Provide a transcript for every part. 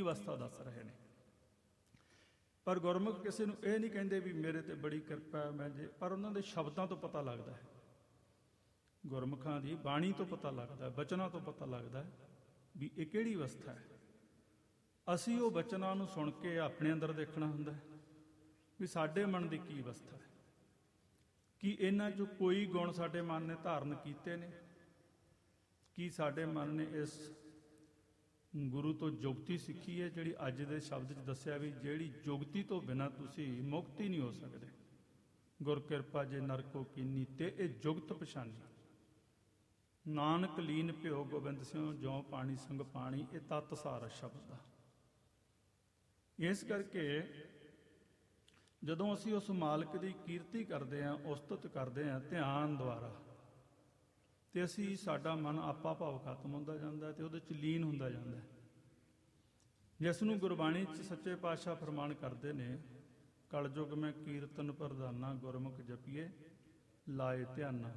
ਅਵਸਥਾ ਦੱਸ ਰਹੇ ਨੇ। ਪਰ ਗੁਰਮੁਖ ਕਿਸੇ ਨੂੰ ਇਹ ਨਹੀਂ ਕਹਿੰਦੇ ਵੀ ਮੇਰੇ ਤੇ ਬੜੀ ਕਿਰਪਾ ਹੈ, ਮੈਂ ਜੇ, ਪਰ ਉਹਨਾਂ ਦੇ ਸ਼ਬਦਾਂ ਤੋਂ ਪਤਾ ਲੱਗਦਾ ਹੈ, ਗੁਰਮੁਖਾਂ ਦੀ ਬਾਣੀ ਤੋਂ ਪਤਾ ਲੱਗਦਾ, ਬਚਨਾਂ ਤੋਂ ਪਤਾ ਲੱਗਦਾ ਵੀ ਇਹ ਕਿਹੜੀ ਅਵਸਥਾ ਹੈ। ਅਸੀਂ ਉਹ ਬਚਨਾਂ ਨੂੰ ਸੁਣ ਕੇ ਆਪਣੇ ਅੰਦਰ ਦੇਖਣਾ ਹੁੰਦਾ ਵੀ ਸਾਡੇ ਮਨ ਦੀ ਕੀ ਅਵਸਥਾ ਹੈ, ਕੀ ਇਹਨਾਂ 'ਚੋਂ ਕੋਈ ਗੁਣ ਸਾਡੇ ਮਨ ਨੇ ਧਾਰਨ ਕੀਤੇ ਨੇ, ਕੀ ਸਾਡੇ ਮਨ ਨੇ ਇਸ ਗੁਰੂ ਤੋਂ ਜੁਗਤੀ ਸਿੱਖੀ ਹੈ, ਜਿਹੜੀ ਅੱਜ ਦੇ ਸ਼ਬਦ 'ਚ ਦੱਸਿਆ ਵੀ ਜਿਹੜੀ ਜੁਗਤੀ ਤੋਂ ਬਿਨਾਂ ਤੁਸੀਂ ਮੁਕਤੀ ਨਹੀਂ ਹੋ ਸਕਦੇ। ਗੁਰ ਕਿਰਪਾ ਜੇ ਨਰਕੋ ਕੀਨੀ ਤੇ ਇਹ ਜੁਗਤ ਪਛਾਨੀ, ਨਾਨਕ ਲੀਨ ਭਿਓ ਗੋਬਿੰਦ ਸਿਉ ਜਿਉ ਪਾਣੀ ਸੰਗ ਪਾਣੀ, ਇਹ ਤੱਤ ਸਾਰ ਸ਼ਬਦ ਦਾ। ਇਸ ਕਰਕੇ ਜਦੋਂ ਅਸੀਂ ਉਸ ਮਾਲਕ ਦੀ ਕੀਰਤੀ ਕਰਦੇ ਹਾਂ, ਉਸਤਤ ਕਰਦੇ ਹਾਂ ਧਿਆਨ ਦੁਆਰਾ, ਤੇ ਅਸੀਂ ਸਾਡਾ ਮਨ ਆਪਾ ਭਾਵ ਖਤਮ ਹੁੰਦਾ ਜਾਂਦਾ ਤੇ ਉਹਦੇ 'ਚ ਲੀਨ ਹੁੰਦਾ ਜਾਂਦਾ, ਜਿਸ ਨੂੰ ਗੁਰਬਾਣੀ 'ਚ ਸੱਚੇ ਪਾਤਸ਼ਾਹ ਫਰਮਾਨ ਕਰਦੇ ਨੇ, ਕਲਯੁਗ ਮੈਂ ਕੀਰਤਨ ਪ੍ਰਧਾਨਾ ਗੁਰਮੁਖ ਜਪੀਏ ਲਾਏ ਧਿਆਨਾ।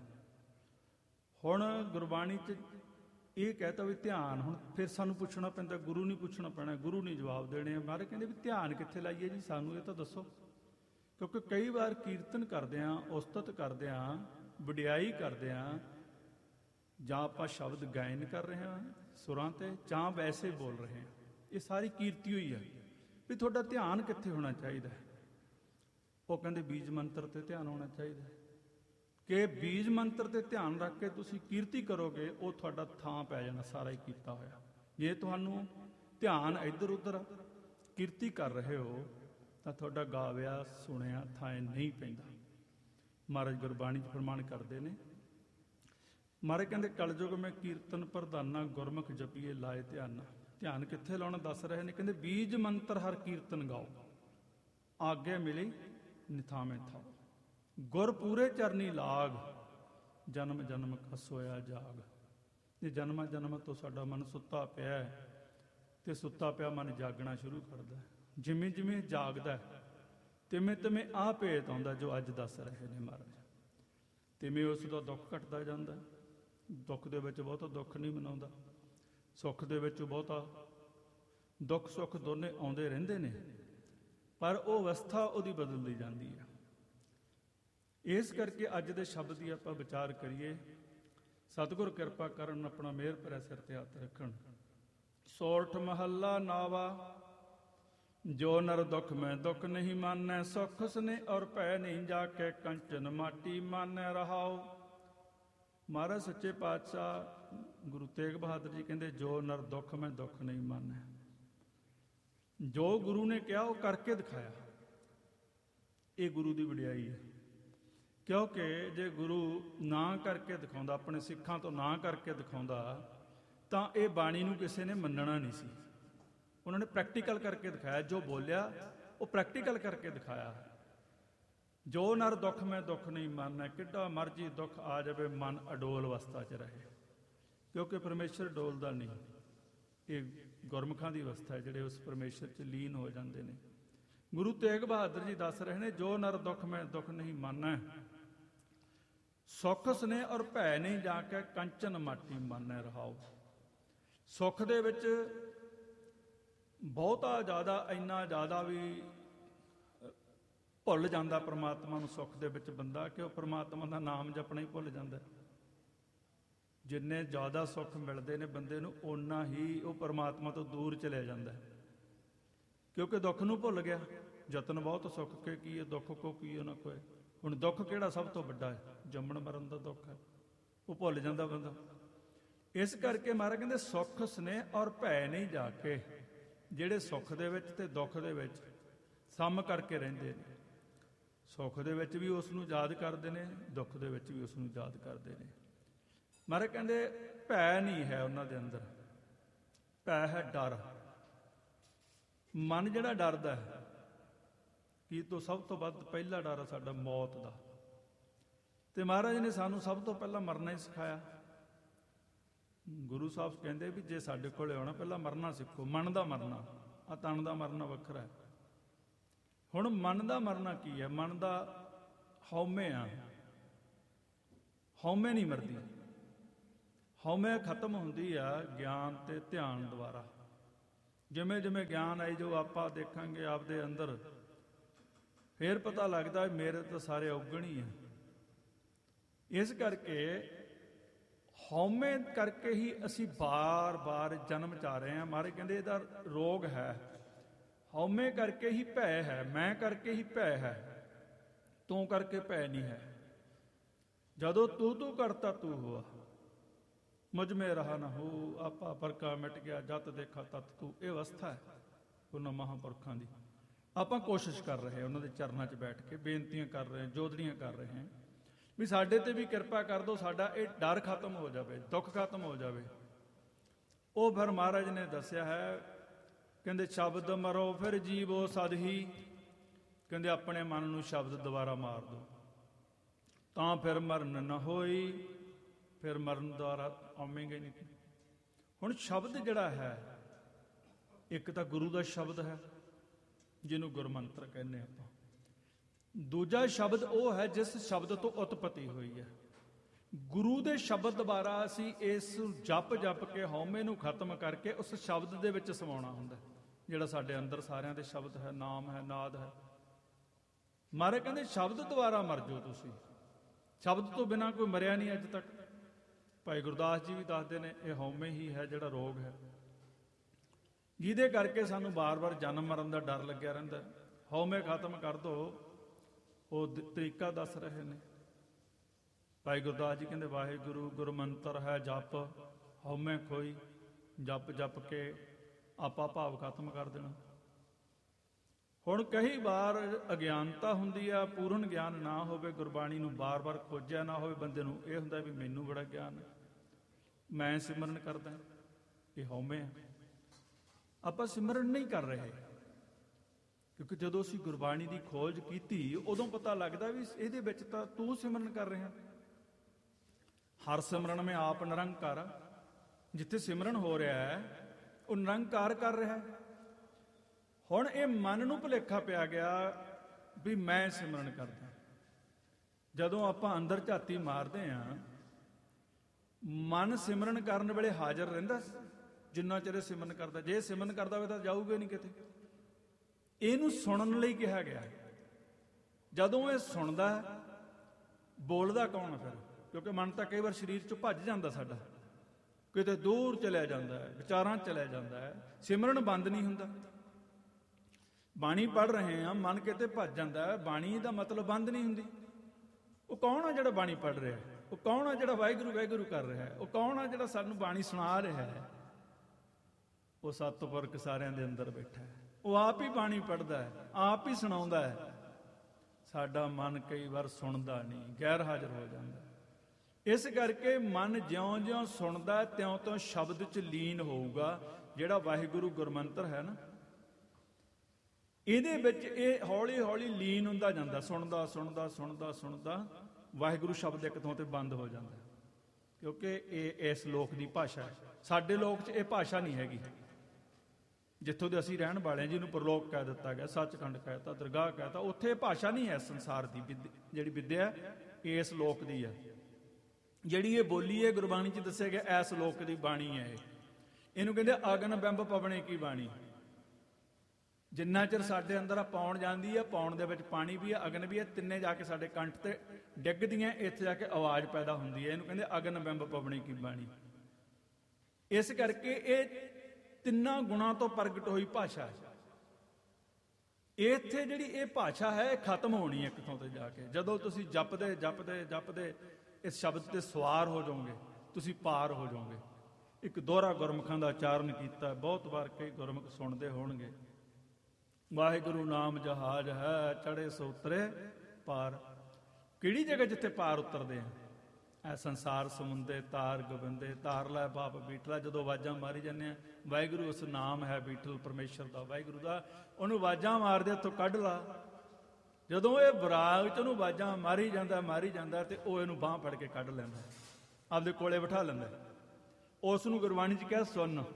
ਹੁਣ ਗੁਰਬਾਣੀ 'ਚ ਇਹ ਕਹਿਤਾ ਵੀ ਧਿਆਨ, ਹੁਣ ਫਿਰ ਸਾਨੂੰ ਪੁੱਛਣਾ ਪੈਂਦਾ, ਗੁਰੂ ਨਹੀਂ ਪੁੱਛਣਾ ਪੈਣਾ, ਗੁਰੂ ਨਹੀਂ ਜਵਾਬ ਦੇਣੇ। ਮਹਾਰਾਜ ਕਹਿੰਦੇ ਵੀ ਧਿਆਨ ਕਿੱਥੇ ਲਾਈਏ ਜੀ, ਸਾਨੂੰ ਇਹ ਤਾਂ ਦੱਸੋ। ਕਿਉਂਕਿ ਕਈ ਵਾਰ ਕੀਰਤਨ ਕਰਦੇ ਹਾਂ, ਉਸਤਤ ਕਰਦੇ ਹਾਂ, ਵਡਿਆਈ ਕਰਦੇ ਹਾਂ, ਜਾਂ ਆਪਾਂ ਸ਼ਬਦ ਗਾਇਨ ਕਰ ਰਹੇ ਹਾਂ ਸੁਰਾਂ ਤੇ, ਜਾਂ ਵੈਸੇ ਬੋਲ ਰਹੇ ਹਾਂ, ਇਹ ਸਾਰੀ ਕੀਰਤੀ ਹੋਈ ਹੈ। ਵੀ ਤੁਹਾਡਾ ਧਿਆਨ ਕਿੱਥੇ ਹੋਣਾ ਚਾਹੀਦਾ ਹੈ? ਉਹ ਕਹਿੰਦੇ ਬੀਜ ਮੰਤਰ ਤੇ ਧਿਆਨ ਹੋਣਾ ਚਾਹੀਦਾ ਹੈ, ਕਿ ਬੀਜ ਮੰਤਰ ਤੇ ਧਿਆਨ ਰੱਖ ਕੇ ਤੁਸੀਂ ਕੀਰਤੀ ਕਰੋਗੇ, ਉਹ ਤੁਹਾਡਾ ਥਾਂ ਪੈ ਜਾਣਾ ਸਾਰਾ ਹੀ ਕੀਤਾ ਹੋਇਆ। ਜੇ ਤੁਹਾਨੂੰ ਧਿਆਨ ਇੱਧਰ ਉੱਧਰ ਕੀਰਤੀ ਕਰ ਰਹੇ ਹੋ ਤਾਂ ਤੁਹਾਡਾ ਗਾਵਿਆ ਸੁਣਿਆ ਥਾਂ ਨਹੀਂ ਪੈਂਦਾ। ਮਹਾਰਾਜ ਗੁਰਬਾਣੀ 'ਚ ਫਰਮਾਨ ਕਰਦੇ ਨੇ, ਮਹਾਰਾਜ ਕਹਿੰਦੇ ਕਲਯੁਗ ਮੈਂ ਕੀਰਤਨ ਪ੍ਰਧਾਨਾ ਗੁਰਮੁਖ ਜਪੀਏ ਲਾਏ ਧਿਆਨਾ। ਧਿਆਨ ਕਿੱਥੇ ਲਾਉਣਾ ਦੱਸ ਰਹੇ ਨੇ, ਕਹਿੰਦੇ ਬੀਜ ਮੰਤਰ ਹਰ ਕੀਰਤਨ ਗਾਓ, ਆਗੇ ਮਿਲੀ ਨਿਥਾਵੇਂ ਥਾਓ, ਗੁਰ ਪੂਰੇ ਚਰਨੀ ਲਾਗ, ਜਨਮ ਜਨਮ ਕਾ ਸੋਇਆ ਜਾਗ। ਇਹ ਜਨਮਾਂ ਜਨਮ ਤੋਂ ਸਾਡਾ ਮਨ ਸੁੱਤਾ ਪਿਆ ਹੈ, ਤੇ ਸੁੱਤਾ ਪਿਆ ਮਨ ਜਾਗਣਾ ਸ਼ੁਰੂ ਕਰਦਾ। ਜਿਵੇਂ ਜਿਵੇਂ ਜਾਗਦਾ ਤਿਵੇਂ ਤਿਵੇਂ ਆਹ ਭੇਤ ਆਉਂਦਾ ਜੋ ਅੱਜ ਦੱਸ ਰਹੇ ਨੇ ਮਹਾਰਾਜ, ਤਿਵੇਂ ਉਸ ਦਾ ਦੁੱਖ ਘਟਦਾ ਜਾਂਦਾ। ਦੁੱਖ ਦੇ ਵਿੱਚ ਬਹੁਤਾ ਦੁੱਖ ਨਹੀਂ ਮਨਾਉਂਦਾ, ਸੁੱਖ ਦੇ ਵਿੱਚ ਬਹੁਤਾ ਦੁੱਖ ਸੁੱਖ ਦੋਨੇ ਆਉਂਦੇ ਰਹਿੰਦੇ ਨੇ, ਪਰ ਉਹ ਅਵਸਥਾ ਉਹਦੀ ਬਦਲਦੀ ਜਾਂਦੀ ਹੈ। ਇਸ ਕਰਕੇ ਅੱਜ ਦੇ ਸ਼ਬਦ ਦੀ ਆਪਾਂ ਵਿਚਾਰ ਕਰੀਏ। ਸਤਿਗੁਰ ਕਿਰਪਾ ਕਰਨ, ਆਪਣਾ ਮਿਹਰ ਭਰਿਆ ਸਿਰ ਤੇ ਹੱਥ ਰੱਖਣ। ਸੋਰਠ ਮਹੱਲਾ ਨਾਵਾ, ਜੋ ਨਰ ਦੁੱਖ ਮੈਂ ਦੁੱਖ ਨਹੀਂ ਮਾਨੈ, ਸੁਖ ਸਨੇ ਔਰ ਭੈ ਨਹੀਂ ਜਾ ਕੇ ਕੰਚਨ ਮਾਟੀ ਮਾਨੈ ਰਹਾਓ। ਮਹਾਰਾਜ ਸੱਚੇ ਪਾਤਸ਼ਾਹ ਗੁਰੂ ਤੇਗ ਬਹਾਦਰ ਜੀ ਕਹਿੰਦੇ, ਜੋ ਨਰ ਦੁੱਖ ਮੈਂ ਦੁੱਖ ਨਹੀਂ ਮਾਨੈ। ਜੋ ਗੁਰੂ ਨੇ ਕਿਹਾ ਉਹ ਕਰਕੇ ਦਿਖਾਇਆ, ਇਹ ਗੁਰੂ ਦੀ ਵਡਿਆਈ ਹੈ। ਕਿਉਂਕਿ ਜੇ ਗੁਰੂ ਨਾ ਕਰਕੇ ਦਿਖਾਉਂਦਾ, ਆਪਣੇ ਸਿੱਖਾਂ ਤੋਂ ਨਾ ਕਰਕੇ ਦਿਖਾਉਂਦਾ, ਤਾਂ ਇਹ ਬਾਣੀ ਨੂੰ ਕਿਸੇ ਨੇ ਮੰਨਣਾ ਨਹੀਂ ਸੀ। ਉਹਨਾਂ ਨੇ ਪ੍ਰੈਕਟੀਕਲ ਕਰਕੇ ਦਿਖਾਇਆ, ਜੋ ਬੋਲਿਆ ਉਹ ਪ੍ਰੈਕਟੀਕਲ ਕਰਕੇ ਦਿਖਾਇਆ। ਜੋ ਨਰ ਦੁੱਖ ਮੈਂ ਦੁੱਖ ਨਹੀਂ ਮਾਨੈ, ਕਿੱਡਾ ਮਰਜੀ ਦੁੱਖ ਆ ਜਾਵੇ ਮਨ ਅਡੋਲ ਅਵਸਥਾ 'ਚ ਰਹੇ, ਕਿਉਂਕਿ ਪਰਮੇਸ਼ਰ ਡੋਲਦਾ ਨਹੀਂ। ਇਹ ਗੁਰਮੁਖਾਂ ਦੀ ਅਵਸਥਾ ਹੈ, ਜਿਹੜੇ ਉਸ ਪਰਮੇਸ਼ਰ 'ਚ ਲੀਨ ਹੋ ਜਾਂਦੇ ਨੇ। ਗੁਰੂ ਤੇਗ ਬਹਾਦਰ ਜੀ ਦੱਸ ਰਹੇ ਨੇ, ਜੋ ਨਰ ਦੁੱਖ ਮੈਂ ਦੁੱਖ ਨਹੀਂ ਮਾਨੈ, ਸੁੱਖ ਸਨੇ ਔਰ ਭੈ ਨਹੀਂ ਜਾ ਕੇ ਕੰਚਨ ਮਾਟੀ ਮਾਨੈ ਰਹਾਓ। ਸੁੱਖ ਦੇ ਵਿੱਚ ਬਹੁਤਾ ਜ਼ਿਆਦਾ, ਇੰਨਾ ਜ਼ਿਆਦਾ ਵੀ ਭੁੱਲ ਜਾਂਦਾ ਪਰਮਾਤਮਾ ਨੂੰ ਸੁੱਖ ਦੇ ਵਿੱਚ ਬੰਦਾ, ਕਿ ਉਹ ਪਰਮਾਤਮਾ ਦਾ ਨਾਮ ਜਪਣਾ ਹੀ ਭੁੱਲ ਜਾਂਦਾ। ਜਿੰਨੇ ਜ਼ਿਆਦਾ ਸੁੱਖ ਮਿਲਦੇ ਨੇ ਬੰਦੇ ਨੂੰ, ਓਨਾ ਹੀ ਉਹ ਪਰਮਾਤਮਾ ਤੋਂ ਦੂਰ ਚਲਿਆ ਜਾਂਦਾ, ਕਿਉਂਕਿ ਦੁੱਖ ਨੂੰ ਭੁੱਲ ਗਿਆ। ਯਤਨ ਬਹੁਤ ਸੁੱਖ ਕੇ ਕੀ ਹੈ, ਦੁੱਖ ਕੋ ਕੀ ਨਾ ਕੋਏ। ਹੁਣ ਦੁੱਖ ਕਿਹੜਾ ਸਭ ਤੋਂ ਵੱਡਾ ਹੈ? ਜੰਮਣ ਮਰਨ ਦਾ ਦੁੱਖ ਹੈ, ਉਹ ਭੁੱਲ ਜਾਂਦਾ ਬੰਦਾ। ਇਸ ਕਰਕੇ ਮਹਾਰਾਜ ਕਹਿੰਦੇ, ਸੁੱਖ ਸਨੇਹ ਔਰ ਭੈ ਨਹੀਂ ਜਾ ਕੇ, ਜਿਹੜੇ ਸੁੱਖ ਦੇ ਵਿੱਚ ਤੇ ਦੁੱਖ ਦੇ ਵਿੱਚ ਸਮ ਕਰਕੇ ਰਹਿੰਦੇ ਨੇ। ਸੁੱਖ ਦੇ ਵਿੱਚ ਵੀ ਉਸ ਨੂੰ ਯਾਦ ਕਰਦੇ ਨੇ, ਦੁੱਖ ਦੇ ਵਿੱਚ ਵੀ ਉਸ ਨੂੰ ਯਾਦ ਕਰਦੇ ਨੇ। ਮਹਾਰਾਜ ਕਹਿੰਦੇ ਭੈ ਨਹੀਂ ਹੈ ਉਹਨਾਂ ਦੇ ਅੰਦਰ, ਭੈ ਹੈ ਡਰ। ਮਨ ਜਿਹੜਾ ਡਰਦਾ ਹੈ, ਕੀ ਤੋਂ ਸਭ ਤੋਂ ਵੱਧ ਪਹਿਲਾ ਡਰ ਹੈ ਸਾਡਾ ਮੌਤ ਦਾ। ਤੇ ਮਹਾਰਾਜ ਨੇ ਸਾਨੂੰ ਸਭ ਤੋਂ ਪਹਿਲਾਂ ਮਰਨਾ ਹੀ ਸਿਖਾਇਆ। ਗੁਰੂ ਸਾਹਿਬ ਕਹਿੰਦੇ ਵੀ ਜੇ ਸਾਡੇ ਕੋਲ ਆਉਣਾ, ਪਹਿਲਾਂ ਮਰਨਾ ਸਿੱਖੋ। ਮਨ ਦਾ ਮਰਨਾ, ਆ ਤਨ ਦਾ ਮਰਨਾ ਵੱਖਰਾ ਹੈ। ਹੁਣ ਮਨ ਦਾ ਮਰਨਾ ਕੀ ਹੈ? ਮਨ ਦਾ ਹਉਮੈ ਆ, ਹਉਮੈ ਨਹੀਂ ਮਰਦੀ। ਹਉਮੈ ਖਤਮ ਹੁੰਦੀ ਆ ਗਿਆਨ ਤੇ ਧਿਆਨ ਦੁਆਰਾ। ਜਿਵੇਂ ਜਿਵੇਂ ਗਿਆਨ ਆਈ ਜੋ ਆਪਾਂ ਦੇਖਾਂਗੇ ਆਪਦੇ ਅੰਦਰ, ਫਿਰ ਪਤਾ ਲੱਗਦਾ ਮੇਰੇ ਤਾਂ ਸਾਰੇ ਔਗਣ ਹੀ ਆ। ਇਸ ਕਰਕੇ ਹਉਮੈ ਕਰਕੇ ਹੀ ਅਸੀਂ ਬਾਰ-ਬਾਰ ਜਨਮ ਚਾ ਰਹੇ ਹਾਂ। ਮਹਾਰਾਜ ਕਹਿੰਦੇ ਇਹਦਾ ਰੋਗ ਹੈ, ਹਉਮੈ ਕਰਕੇ ਹੀ ਭੈ ਹੈ, ਮੈਂ ਕਰਕੇ ਹੀ ਭੈ ਹੈ, ਤੂੰ ਕਰਕੇ ਭੈ ਨਹੀਂ ਹੈ। ਜਦੋਂ ਤੂੰ ਕਰਤਾ ਤੂੰ ਹੁਆ, ਮੁਝ ਮੇ ਰਹਾ ਨਾ ਹੋ, ਆਪਾ ਫਰਕਾ ਮਿਟ ਗਿਆ, ਜਤ ਦੇਖਾ ਤਤ ਤੂੰ। ਇਹ ਅਵਸਥਾ ਹੈ ਉਹਨਾਂ ਮਹਾਂਪੁਰਖਾਂ ਦੀ। ਆਪਾਂ ਕੋਸ਼ਿਸ਼ ਕਰ ਰਹੇ ਹਾਂ ਉਹਨਾਂ ਦੇ ਚਰਨਾਂ 'ਚ ਬੈਠ ਕੇ, ਬੇਨਤੀਆਂ ਕਰ ਰਹੇ ਹਾਂ, ਜੋਦੜੀਆਂ ਕਰ ਰਹੇ ਹਾਂ ਵੀ ਸਾਡੇ ਤੇ ਵੀ ਕਿਰਪਾ ਕਰ ਦਿਓ, ਸਾਡਾ ਇਹ ਡਰ ਖਤਮ ਹੋ ਜਾਵੇ, ਦੁੱਖ ਖਤਮ ਹੋ ਜਾਵੇ। ਉਹ ਫਿਰ ਮਹਾਰਾਜ ਨੇ ਦੱਸਿਆ ਹੈ, ਕਹਿੰਦੇ ਸ਼ਬਦ ਮਰੋ ਫਿਰ ਜੀਵੋ ਸਦ ਹੀ। ਕਹਿੰਦੇ ਆਪਣੇ ਮਨ ਨੂੰ ਸ਼ਬਦ ਦੁਬਾਰਾ ਮਾਰ ਦਿਓ ਤਾਂ ਫਿਰ ਮਰਨ ਨਾ ਹੋਈ, ਫਿਰ ਮਰਨ ਦੁਆਰਾ ਆਵੇਂਗੇ ਨਹੀਂ। ਹੁਣ ਸ਼ਬਦ ਜਿਹੜਾ ਹੈ, ਇੱਕ ਤਾਂ ਗੁਰੂ ਦਾ ਸ਼ਬਦ ਹੈ ਜਿਹਨੂੰ ਗੁਰਮੰਤਰ ਕਹਿੰਦੇ ਆਪਾਂ। ਦੂਜਾ ਸ਼ਬਦ ਉਹ ਹੈ ਜਿਸ ਸ਼ਬਦ ਤੋਂ ਉਤਪਤੀ ਹੋਈ ਹੈ। ਗੁਰੂ ਦੇ ਸ਼ਬਦ ਦੁਆਰਾ ਅਸੀਂ ਇਸ ਜਪ ਕੇ ਹਉਮੈ ਨੂੰ ਖਤਮ ਕਰਕੇ ਉਸ ਸ਼ਬਦ ਦੇ ਵਿੱਚ ਸਮਾਉਣਾ ਹੁੰਦਾ, ਜਿਹੜਾ ਸਾਡੇ ਅੰਦਰ ਸਾਰਿਆਂ ਦੇ ਸ਼ਬਦ ਹੈ, ਨਾਮ ਹੈ, ਨਾਦ ਹੈ। ਮਹਾਰਾਜ ਕਹਿੰਦੇ ਸ਼ਬਦ ਦੁਆਰਾ ਮਰ ਜਾਓ ਤੁਸੀਂ। ਸ਼ਬਦ ਤੋਂ ਬਿਨਾਂ ਕੋਈ ਮਰਿਆ ਨਹੀਂ ਅੱਜ ਤੱਕ। ਭਾਈ ਗੁਰਦਾਸ ਜੀ ਵੀ ਦੱਸਦੇ ਨੇ ਇਹ ਹਉਮੈ ਹੀ ਹੈ ਜਿਹੜਾ ਰੋਗ ਹੈ, ਜਿਹਦੇ ਕਰਕੇ ਸਾਨੂੰ ਬਾਰ-ਬਾਰ ਜਨਮ ਮਰਨ ਦਾ ਡਰ ਲੱਗਿਆ ਰਹਿੰਦਾ। ਹਉਮੈ ਖਤਮ ਕਰ ਦਿਓ, ਉਹ ਤਰੀਕਾ ਦੱਸ ਰਹੇ ਨੇ ਭਾਈ ਗੁਰਦਾਸ ਜੀ। ਕਹਿੰਦੇ ਵਾਹਿਗੁਰੂ ਗੁਰਮੰਤਰ ਹੈ ਜਪ, ਹਉਮੈ ਖੋਈ, ਜਪ ਕੇ ਆਪਾ ਭਾਵ ਖਤਮ ਕਰ ਦੇਣਾ। ਹੁਣ ਕਈ ਵਾਰ ਅਗਿਆਨਤਾ ਹੁੰਦੀ ਆ, ਪੂਰਨ ਗਿਆਨ ਨਾ ਹੋਵੇ, ਗੁਰਬਾਣੀ ਨੂੰ ਬਾਰ-ਬਾਰ ਖੋਜਿਆ ਨਾ ਹੋਵੇ, ਬੰਦੇ ਨੂੰ ਇਹ ਹੁੰਦਾ ਵੀ ਮੈਨੂੰ ਬੜਾ ਗਿਆਨ ਹੈ, ਮੈਂ ਸਿਮਰਨ ਕਰਦਾ। ਇਹ ਹਉਮੈ ਹੈ, ਆਪਾਂ ਸਿਮਰਨ ਨਹੀਂ ਕਰ ਰਹੇ। ਕਿਉਂਕਿ ਜਦੋਂ ਅਸੀਂ ਗੁਰਬਾਣੀ ਦੀ ਖੋਜ ਕੀਤੀ ਉਦੋਂ ਪਤਾ ਲੱਗਦਾ ਵੀ ਇਹਦੇ ਵਿੱਚ ਤਾਂ ਤੂੰ ਸਿਮਰਨ ਕਰ ਰਿਹਾ। ਹਰ ਸਿਮਰਨ ਮੈਂ ਆਪ ਨਿਰੰਕਾਰ, ਜਿੱਥੇ ਸਿਮਰਨ ਹੋ ਰਿਹਾ ਹੈ ਉਹ ਨਿਰੰਕਾਰ ਕਰ ਰਿਹਾ ਹੈ। ਹੁਣ ਇਹ ਮਨ ਨੂੰ ਭੁਲੇਖਾ ਪਿਆ ਗਿਆ ਵੀ ਮੈਂ ਸਿਮਰਨ ਕਰਦਾ। ਜਦੋਂ ਆਪਾਂ ਅੰਦਰ ਝਾਤੀ ਮਾਰਦੇ ਹਾਂ, ਮਨ ਸਿਮਰਨ ਕਰਨ ਵੇਲੇ ਹਾਜ਼ਰ ਰਹਿੰਦਾ ਜਿੰਨਾ ਚਿਰ ਸਿਮਰਨ ਕਰਦਾ। ਜੇ ਸਿਮਰਨ ਕਰਦਾ ਹੋਵੇ ਤਾਂ ਜਾਊਗਾ ਨਹੀਂ ਕਿਤੇ। ਇਹਨੂੰ ਸੁਣਨ ਲਈ ਕਿਹਾ ਗਿਆ। ਜਦੋਂ ਇਹ ਸੁਣਦਾ ਬੋਲਦਾ ਕੌਣ ਫਿਰ? ਕਿਉਂਕਿ ਮਨ ਤਾਂ ਕਈ ਵਾਰ ਸਰੀਰ ਚੋਂ ਭੱਜ ਜਾਂਦਾ, ਸਾਡਾ ਕਿਤੇ ਦੂਰ ਚਲਿਆ ਜਾਂਦਾ ਹੈ, ਵਿਚਾਰਾਂ ਚਲਿਆ ਜਾਂਦਾ ਹੈ। ਸਿਮਰਨ ਬੰਦ ਨਹੀਂ ਹੁੰਦਾ। ਬਾਣੀ ਪੜ੍ਹ ਰਹੇ ਹਾਂ, ਮਨ ਕਿਤੇ ਭੱਜ ਜਾਂਦਾ ਹੈ, ਬਾਣੀ ਦਾ ਮਤਲਬ ਬੰਦ ਨਹੀਂ ਹੁੰਦੀ। ਉਹ ਕੌਣ ਆ ਜਿਹੜਾ ਬਾਣੀ ਪੜ੍ਹ ਰਿਹਾ? ਉਹ ਕੌਣ ਆ ਜਿਹੜਾ ਵਾਹਿਗੁਰੂ ਵਾਹਿਗੁਰੂ ਕਰ ਰਿਹਾ ਹੈ? ਉਹ ਕੌਣ ਆ ਜਿਹੜਾ ਸਾਨੂੰ ਬਾਣੀ ਸੁਣਾ ਰਿਹਾ ਹੈ? ਉਹ ਸਤਿਪੁਰਖ ਸਾਰਿਆਂ ਦੇ ਅੰਦਰ ਬੈਠਾ ਹੈ। ਉਹ ਆਪ ਹੀ ਬਾਣੀ ਪੜ੍ਹਦਾ ਹੈ, ਆਪ ਹੀ ਸੁਣਾਉਂਦਾ ਹੈ। ਸਾਡਾ ਮਨ ਕਈ ਵਾਰ ਸੁਣਦਾ ਨਹੀਂ, ਗੈਰ ਹਾਜ਼ਰ ਹੋ ਜਾਂਦਾ। ਇਸ ਕਰਕੇ ਮਨ ਜਿਉਂ-ਜਿਉਂ ਸੁਣਦਾ ਤਿਉਂ-ਤਿਉਂ ਸ਼ਬਦ 'ਚ ਲੀਨ ਹੋਊਗਾ। ਜਿਹੜਾ ਵਾਹਿਗੁਰੂ ਗੁਰਮੰਤਰ ਹੈ ਨਾ, ਇਹਦੇ ਵਿੱਚ ਇਹ ਹੌਲੀ-ਹੌਲੀ ਲੀਨ ਹੁੰਦਾ ਜਾਂਦਾ। ਸੁਣਦਾ ਵਾਹਿਗੁਰੂ ਸ਼ਬਦ ਇੱਕ ਥਾਂ ਤੇ ਬੰਦ ਹੋ ਜਾਂਦਾ, ਕਿਉਂਕਿ ਇਹ ਇਸ ਲੋਕ ਦੀ ਭਾਸ਼ਾ ਹੈ। ਸਾਡੇ ਲੋਕ 'ਚ ਇਹ ਭਾਸ਼ਾ ਨਹੀਂ ਹੈਗੀ। ਜਿੱਥੋਂ ਦੇ ਅਸੀਂ ਰਹਿਣ ਵਾਲੇ ਹਾਂ, ਜਿਹਨੂੰ ਪ੍ਰਲੋਕ ਕਹਿ ਦਿੱਤਾ ਗਿਆ, ਸੱਚਖੰਡ ਕਹਿਤਾ, ਦਰਗਾਹ ਕਹਿਤਾ, ਉੱਥੇ ਇਹ ਭਾਸ਼ਾ ਨਹੀਂ ਹੈ। ਸੰਸਾਰ ਦੀ ਜਿਹੜੀ ਵਿਦਿਆ ਇਸ ਲੋਕ ਦੀ ਹੈ। ਜਿਹੜੀ ਇਹ ਬੋਲੀ ਹੈ ਗੁਰਬਾਣੀ 'ਚ ਦੱਸਿਆ ਗਿਆ, ਐਸ ਲੋਕ ਦੀ ਬਾਣੀ ਹੈ। ਇਹਨੂੰ ਕਹਿੰਦੇ ਅਗਨ ਬਿੰਬ ਪਵਣੇ ਕੀ ਬਾਣੀ। ਜਿੰਨਾ ਚਿਰ ਸਾਡੇ ਅੰਦਰ ਆ ਪੌਣ ਜਾਂਦੀ ਹੈ, ਪੌਣ ਦੇ ਵਿੱਚ ਪਾਣੀ ਵੀ ਹੈ, ਅਗਨ ਵੀ ਹੈ, ਤਿੰਨੇ ਜਾ ਕੇ ਸਾਡੇ ਕੰਠ ਤੇ ਡਿੱਗਦੀਆਂ, ਇੱਥੇ ਜਾ ਕੇ ਆਵਾਜ਼ ਪੈਦਾ ਹੁੰਦੀ ਹੈ। ਇਹਨੂੰ ਕਹਿੰਦੇ ਅਗਨ ਬਿੰਬ ਪਵਣੇ ਕੀ ਬਾਣੀ। ਇਸ ਕਰਕੇ ਇਹ ਤਿੰਨਾਂ ਗੁਣਾਂ ਤੋਂ ਪ੍ਰਗਟ ਹੋਈ ਭਾਸ਼ਾ ਹੈ। ਇੱਥੇ ਜਿਹੜੀ ਇਹ ਭਾਸ਼ਾ ਹੈ, ਇਹ ਖਤਮ ਹੋਣੀ ਇੱਕ ਥਾਂ ਤੇ ਜਾ ਕੇ। ਜਦੋਂ ਤੁਸੀਂ ਜਪਦੇ ਇਸ ਸ਼ਬਦ ਤੇ ਸਵਾਰ ਹੋ ਜਾਓਗੇ, ਤੁਸੀਂ ਪਾਰ ਹੋ ਜਾਓਗੇ। ਇੱਕ ਦੋਹਰਾ ਗੁਰਮੁਖਾਂ ਦਾ ਉਚਾਰਨ ਕੀਤਾ, ਬਹੁਤ ਵਾਰ ਕਈ ਗੁਰਮੁਖ ਸੁਣਦੇ ਹੋਣਗੇ। ਵਾਹਿਗੁਰੂ ਨਾਮ ਜਹਾਜ਼ ਹੈ, ਚੜੇ ਸੋ ਉਤਰੇ ਪਾਰ। ਕਿਹੜੀ ਜਗ੍ਹਾ ਜਿੱਥੇ ਪਾਰ ਉਤਰਦੇ ਆ? ਐ ਸੰਸਾਰ ਸਮੁੰਦੇ ਤਾਰ ਗੋਬਿੰਦੇ, ਤਾਰ ਲੈ ਬਾਪ ਬੀਠਲਾ। ਜਦੋਂ ਆਵਾਜ਼ਾਂ ਮਾਰੀ ਜਾਂਦੇ ਆ, ਵਾਹਿਗੁਰੂ ਉਸ ਨਾਮ ਹੈ ਬੀਠਲ ਪਰਮੇਸ਼ਰ ਦਾ, ਵਾਹਿਗੁਰੂ ਦਾ, ਉਹਨੂੰ ਆਵਾਜ਼ਾਂ ਮਾਰਦੇ ਉੱਥੋਂ ਕੱਢ ਲਾ। ਜਦੋਂ ਇਹ ਬਰਾਗ ਚ ਉਹਨੂੰ ਆਵਾਜ਼ਾਂ ਮਾਰੀ ਜਾਂਦਾ ਤੇ ਉਹ ਇਹਨੂੰ ਬਾਂਹ ਫੜ ਕੇ ਕੱਢ ਲੈਂਦਾ, ਆਪਦੇ ਕੋਲੇ ਬਿਠਾ ਲੈਂਦਾ। ਉਸ ਨੂੰ ਗੁਰਬਾਣੀ ਚ ਕਿਹਾ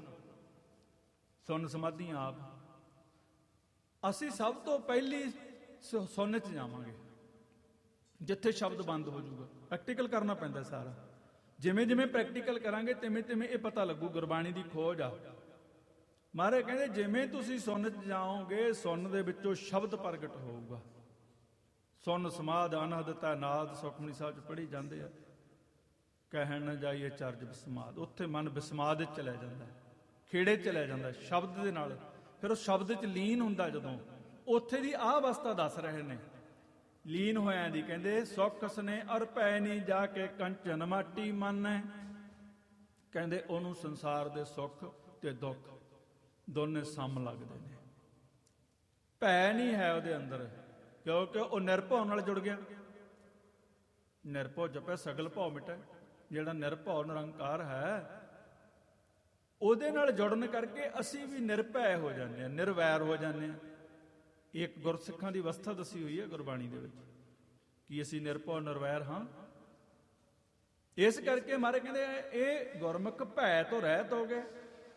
ਸੁਣ ਸਮਾਧੀਆਂ ਆਪ। ਅਸੀਂ ਸਭ ਤੋਂ ਪਹਿਲੀ ਸੁਣ ਚ ਜਾਵਾਂਗੇ, ਜਿੱਥੇ ਸ਼ਬਦ ਬੰਦ ਹੋ ਜਾਊਗਾ। ਪ੍ਰੈਕਟੀਕਲ ਕਰਨਾ ਪੈਂਦਾ ਸਾਰਾ। ਜਿਵੇਂ ਜਿਵੇਂ ਪ੍ਰੈਕਟੀਕਲ ਕਰਾਂਗੇ ਤਿਵੇਂ ਤਿਵੇਂ ਇਹ ਪਤਾ ਲੱਗੂ। ਗੁਰਬਾਣੀ ਦੀ ਖੋਜ ਆ, ਮਹਾਰਾਜ ਕਹਿੰਦੇ ਜਿਵੇਂ ਤੁਸੀਂ ਸੁਣ 'ਚ ਜਾਓਗੇ, ਸੁਣ ਦੇ ਵਿੱਚੋਂ ਸ਼ਬਦ ਪ੍ਰਗਟ ਹੋਊਗਾ। ਸੁਣ ਸਮਾਧ ਅਨਹਦ ਤੈ ਨਾਦ, ਸੁਖਮਨੀ ਸਾਹਿਬ 'ਚ ਪੜ੍ਹੀ ਜਾਂਦੇ ਆ, ਕਹਿਣ ਨਾ ਜਾਈਏ ਚਰਜ ਬਿਸਮਾਦ। ਉੱਥੇ ਮਨ ਬਿਸਮਾਦ 'ਚ ਚਲਿਆ ਜਾਂਦਾ, ਖੇੜੇ ਚਲਿਆ ਜਾਂਦਾ ਸ਼ਬਦ ਦੇ ਨਾਲ। ਫਿਰ ਉਹ ਸ਼ਬਦ 'ਚ ਲੀਨ ਹੁੰਦਾ ਜਦੋਂ, ਉੱਥੇ ਦੀ ਆਹ ਅਵਸਥਾ ਦੱਸ ਰਹੇ ਨੇ ਲੀਨ ਹੋਇਆਂ ਦੀ। ਕਹਿੰਦੇ ਸੁਖ ਸਨੇ ਅਰ ਭੈ ਨੀ, ਜਾ ਕੇ ਕੰਚਨ ਮਾਟੀ ਮੰਨੈ। ਕਹਿੰਦੇ ਉਹਨੂੰ ਸੰਸਾਰ ਦੇ ਸੁੱਖ ਤੇ ਦੁੱਖ ਦੋਨੇ ਸਮ ਲੱਗਦੇ ਨੇ। ਭੈ ਨਹੀਂ ਹੈ ਉਹਦੇ ਅੰਦਰ, ਕਿਉਂਕਿ ਉਹ ਨਿਰਭਉ ਨਾਲ ਜੁੜ ਗਿਆ। ਨਿਰਭਉ ਜਪੈ ਸਗਲ ਭਉ ਮਿਟੈ। ਜਿਹੜਾ ਨਿਰਭਉ ਨਿਰੰਕਾਰ ਹੈ, ਉਹਦੇ ਨਾਲ ਜੁੜਨ ਕਰਕੇ ਅਸੀਂ ਵੀ ਨਿਰਭੈ ਹੋ ਜਾਂਦੇ ਹਾਂ, ਨਿਰਵੈਰ ਹੋ ਜਾਂਦੇ ਹਾਂ। ਇੱਕ ਗੁਰਸਿੱਖਾਂ ਦੀ ਅਵਸਥਾ ਦੱਸੀ ਹੋਈ ਹੈ ਗੁਰਬਾਣੀ ਦੇ ਵਿੱਚ ਕਿ ਅਸੀਂ ਨਿਰਭਉ ਨਿਰਵੈਰ ਹਾਂ। ਇਸ ਕਰਕੇ ਮਾਰੇ ਕਹਿੰਦੇ ਇਹ ਗੁਰਮੁਖ ਭੈ ਤੋਂ ਰਹਿਤ ਹੋ ਗਏ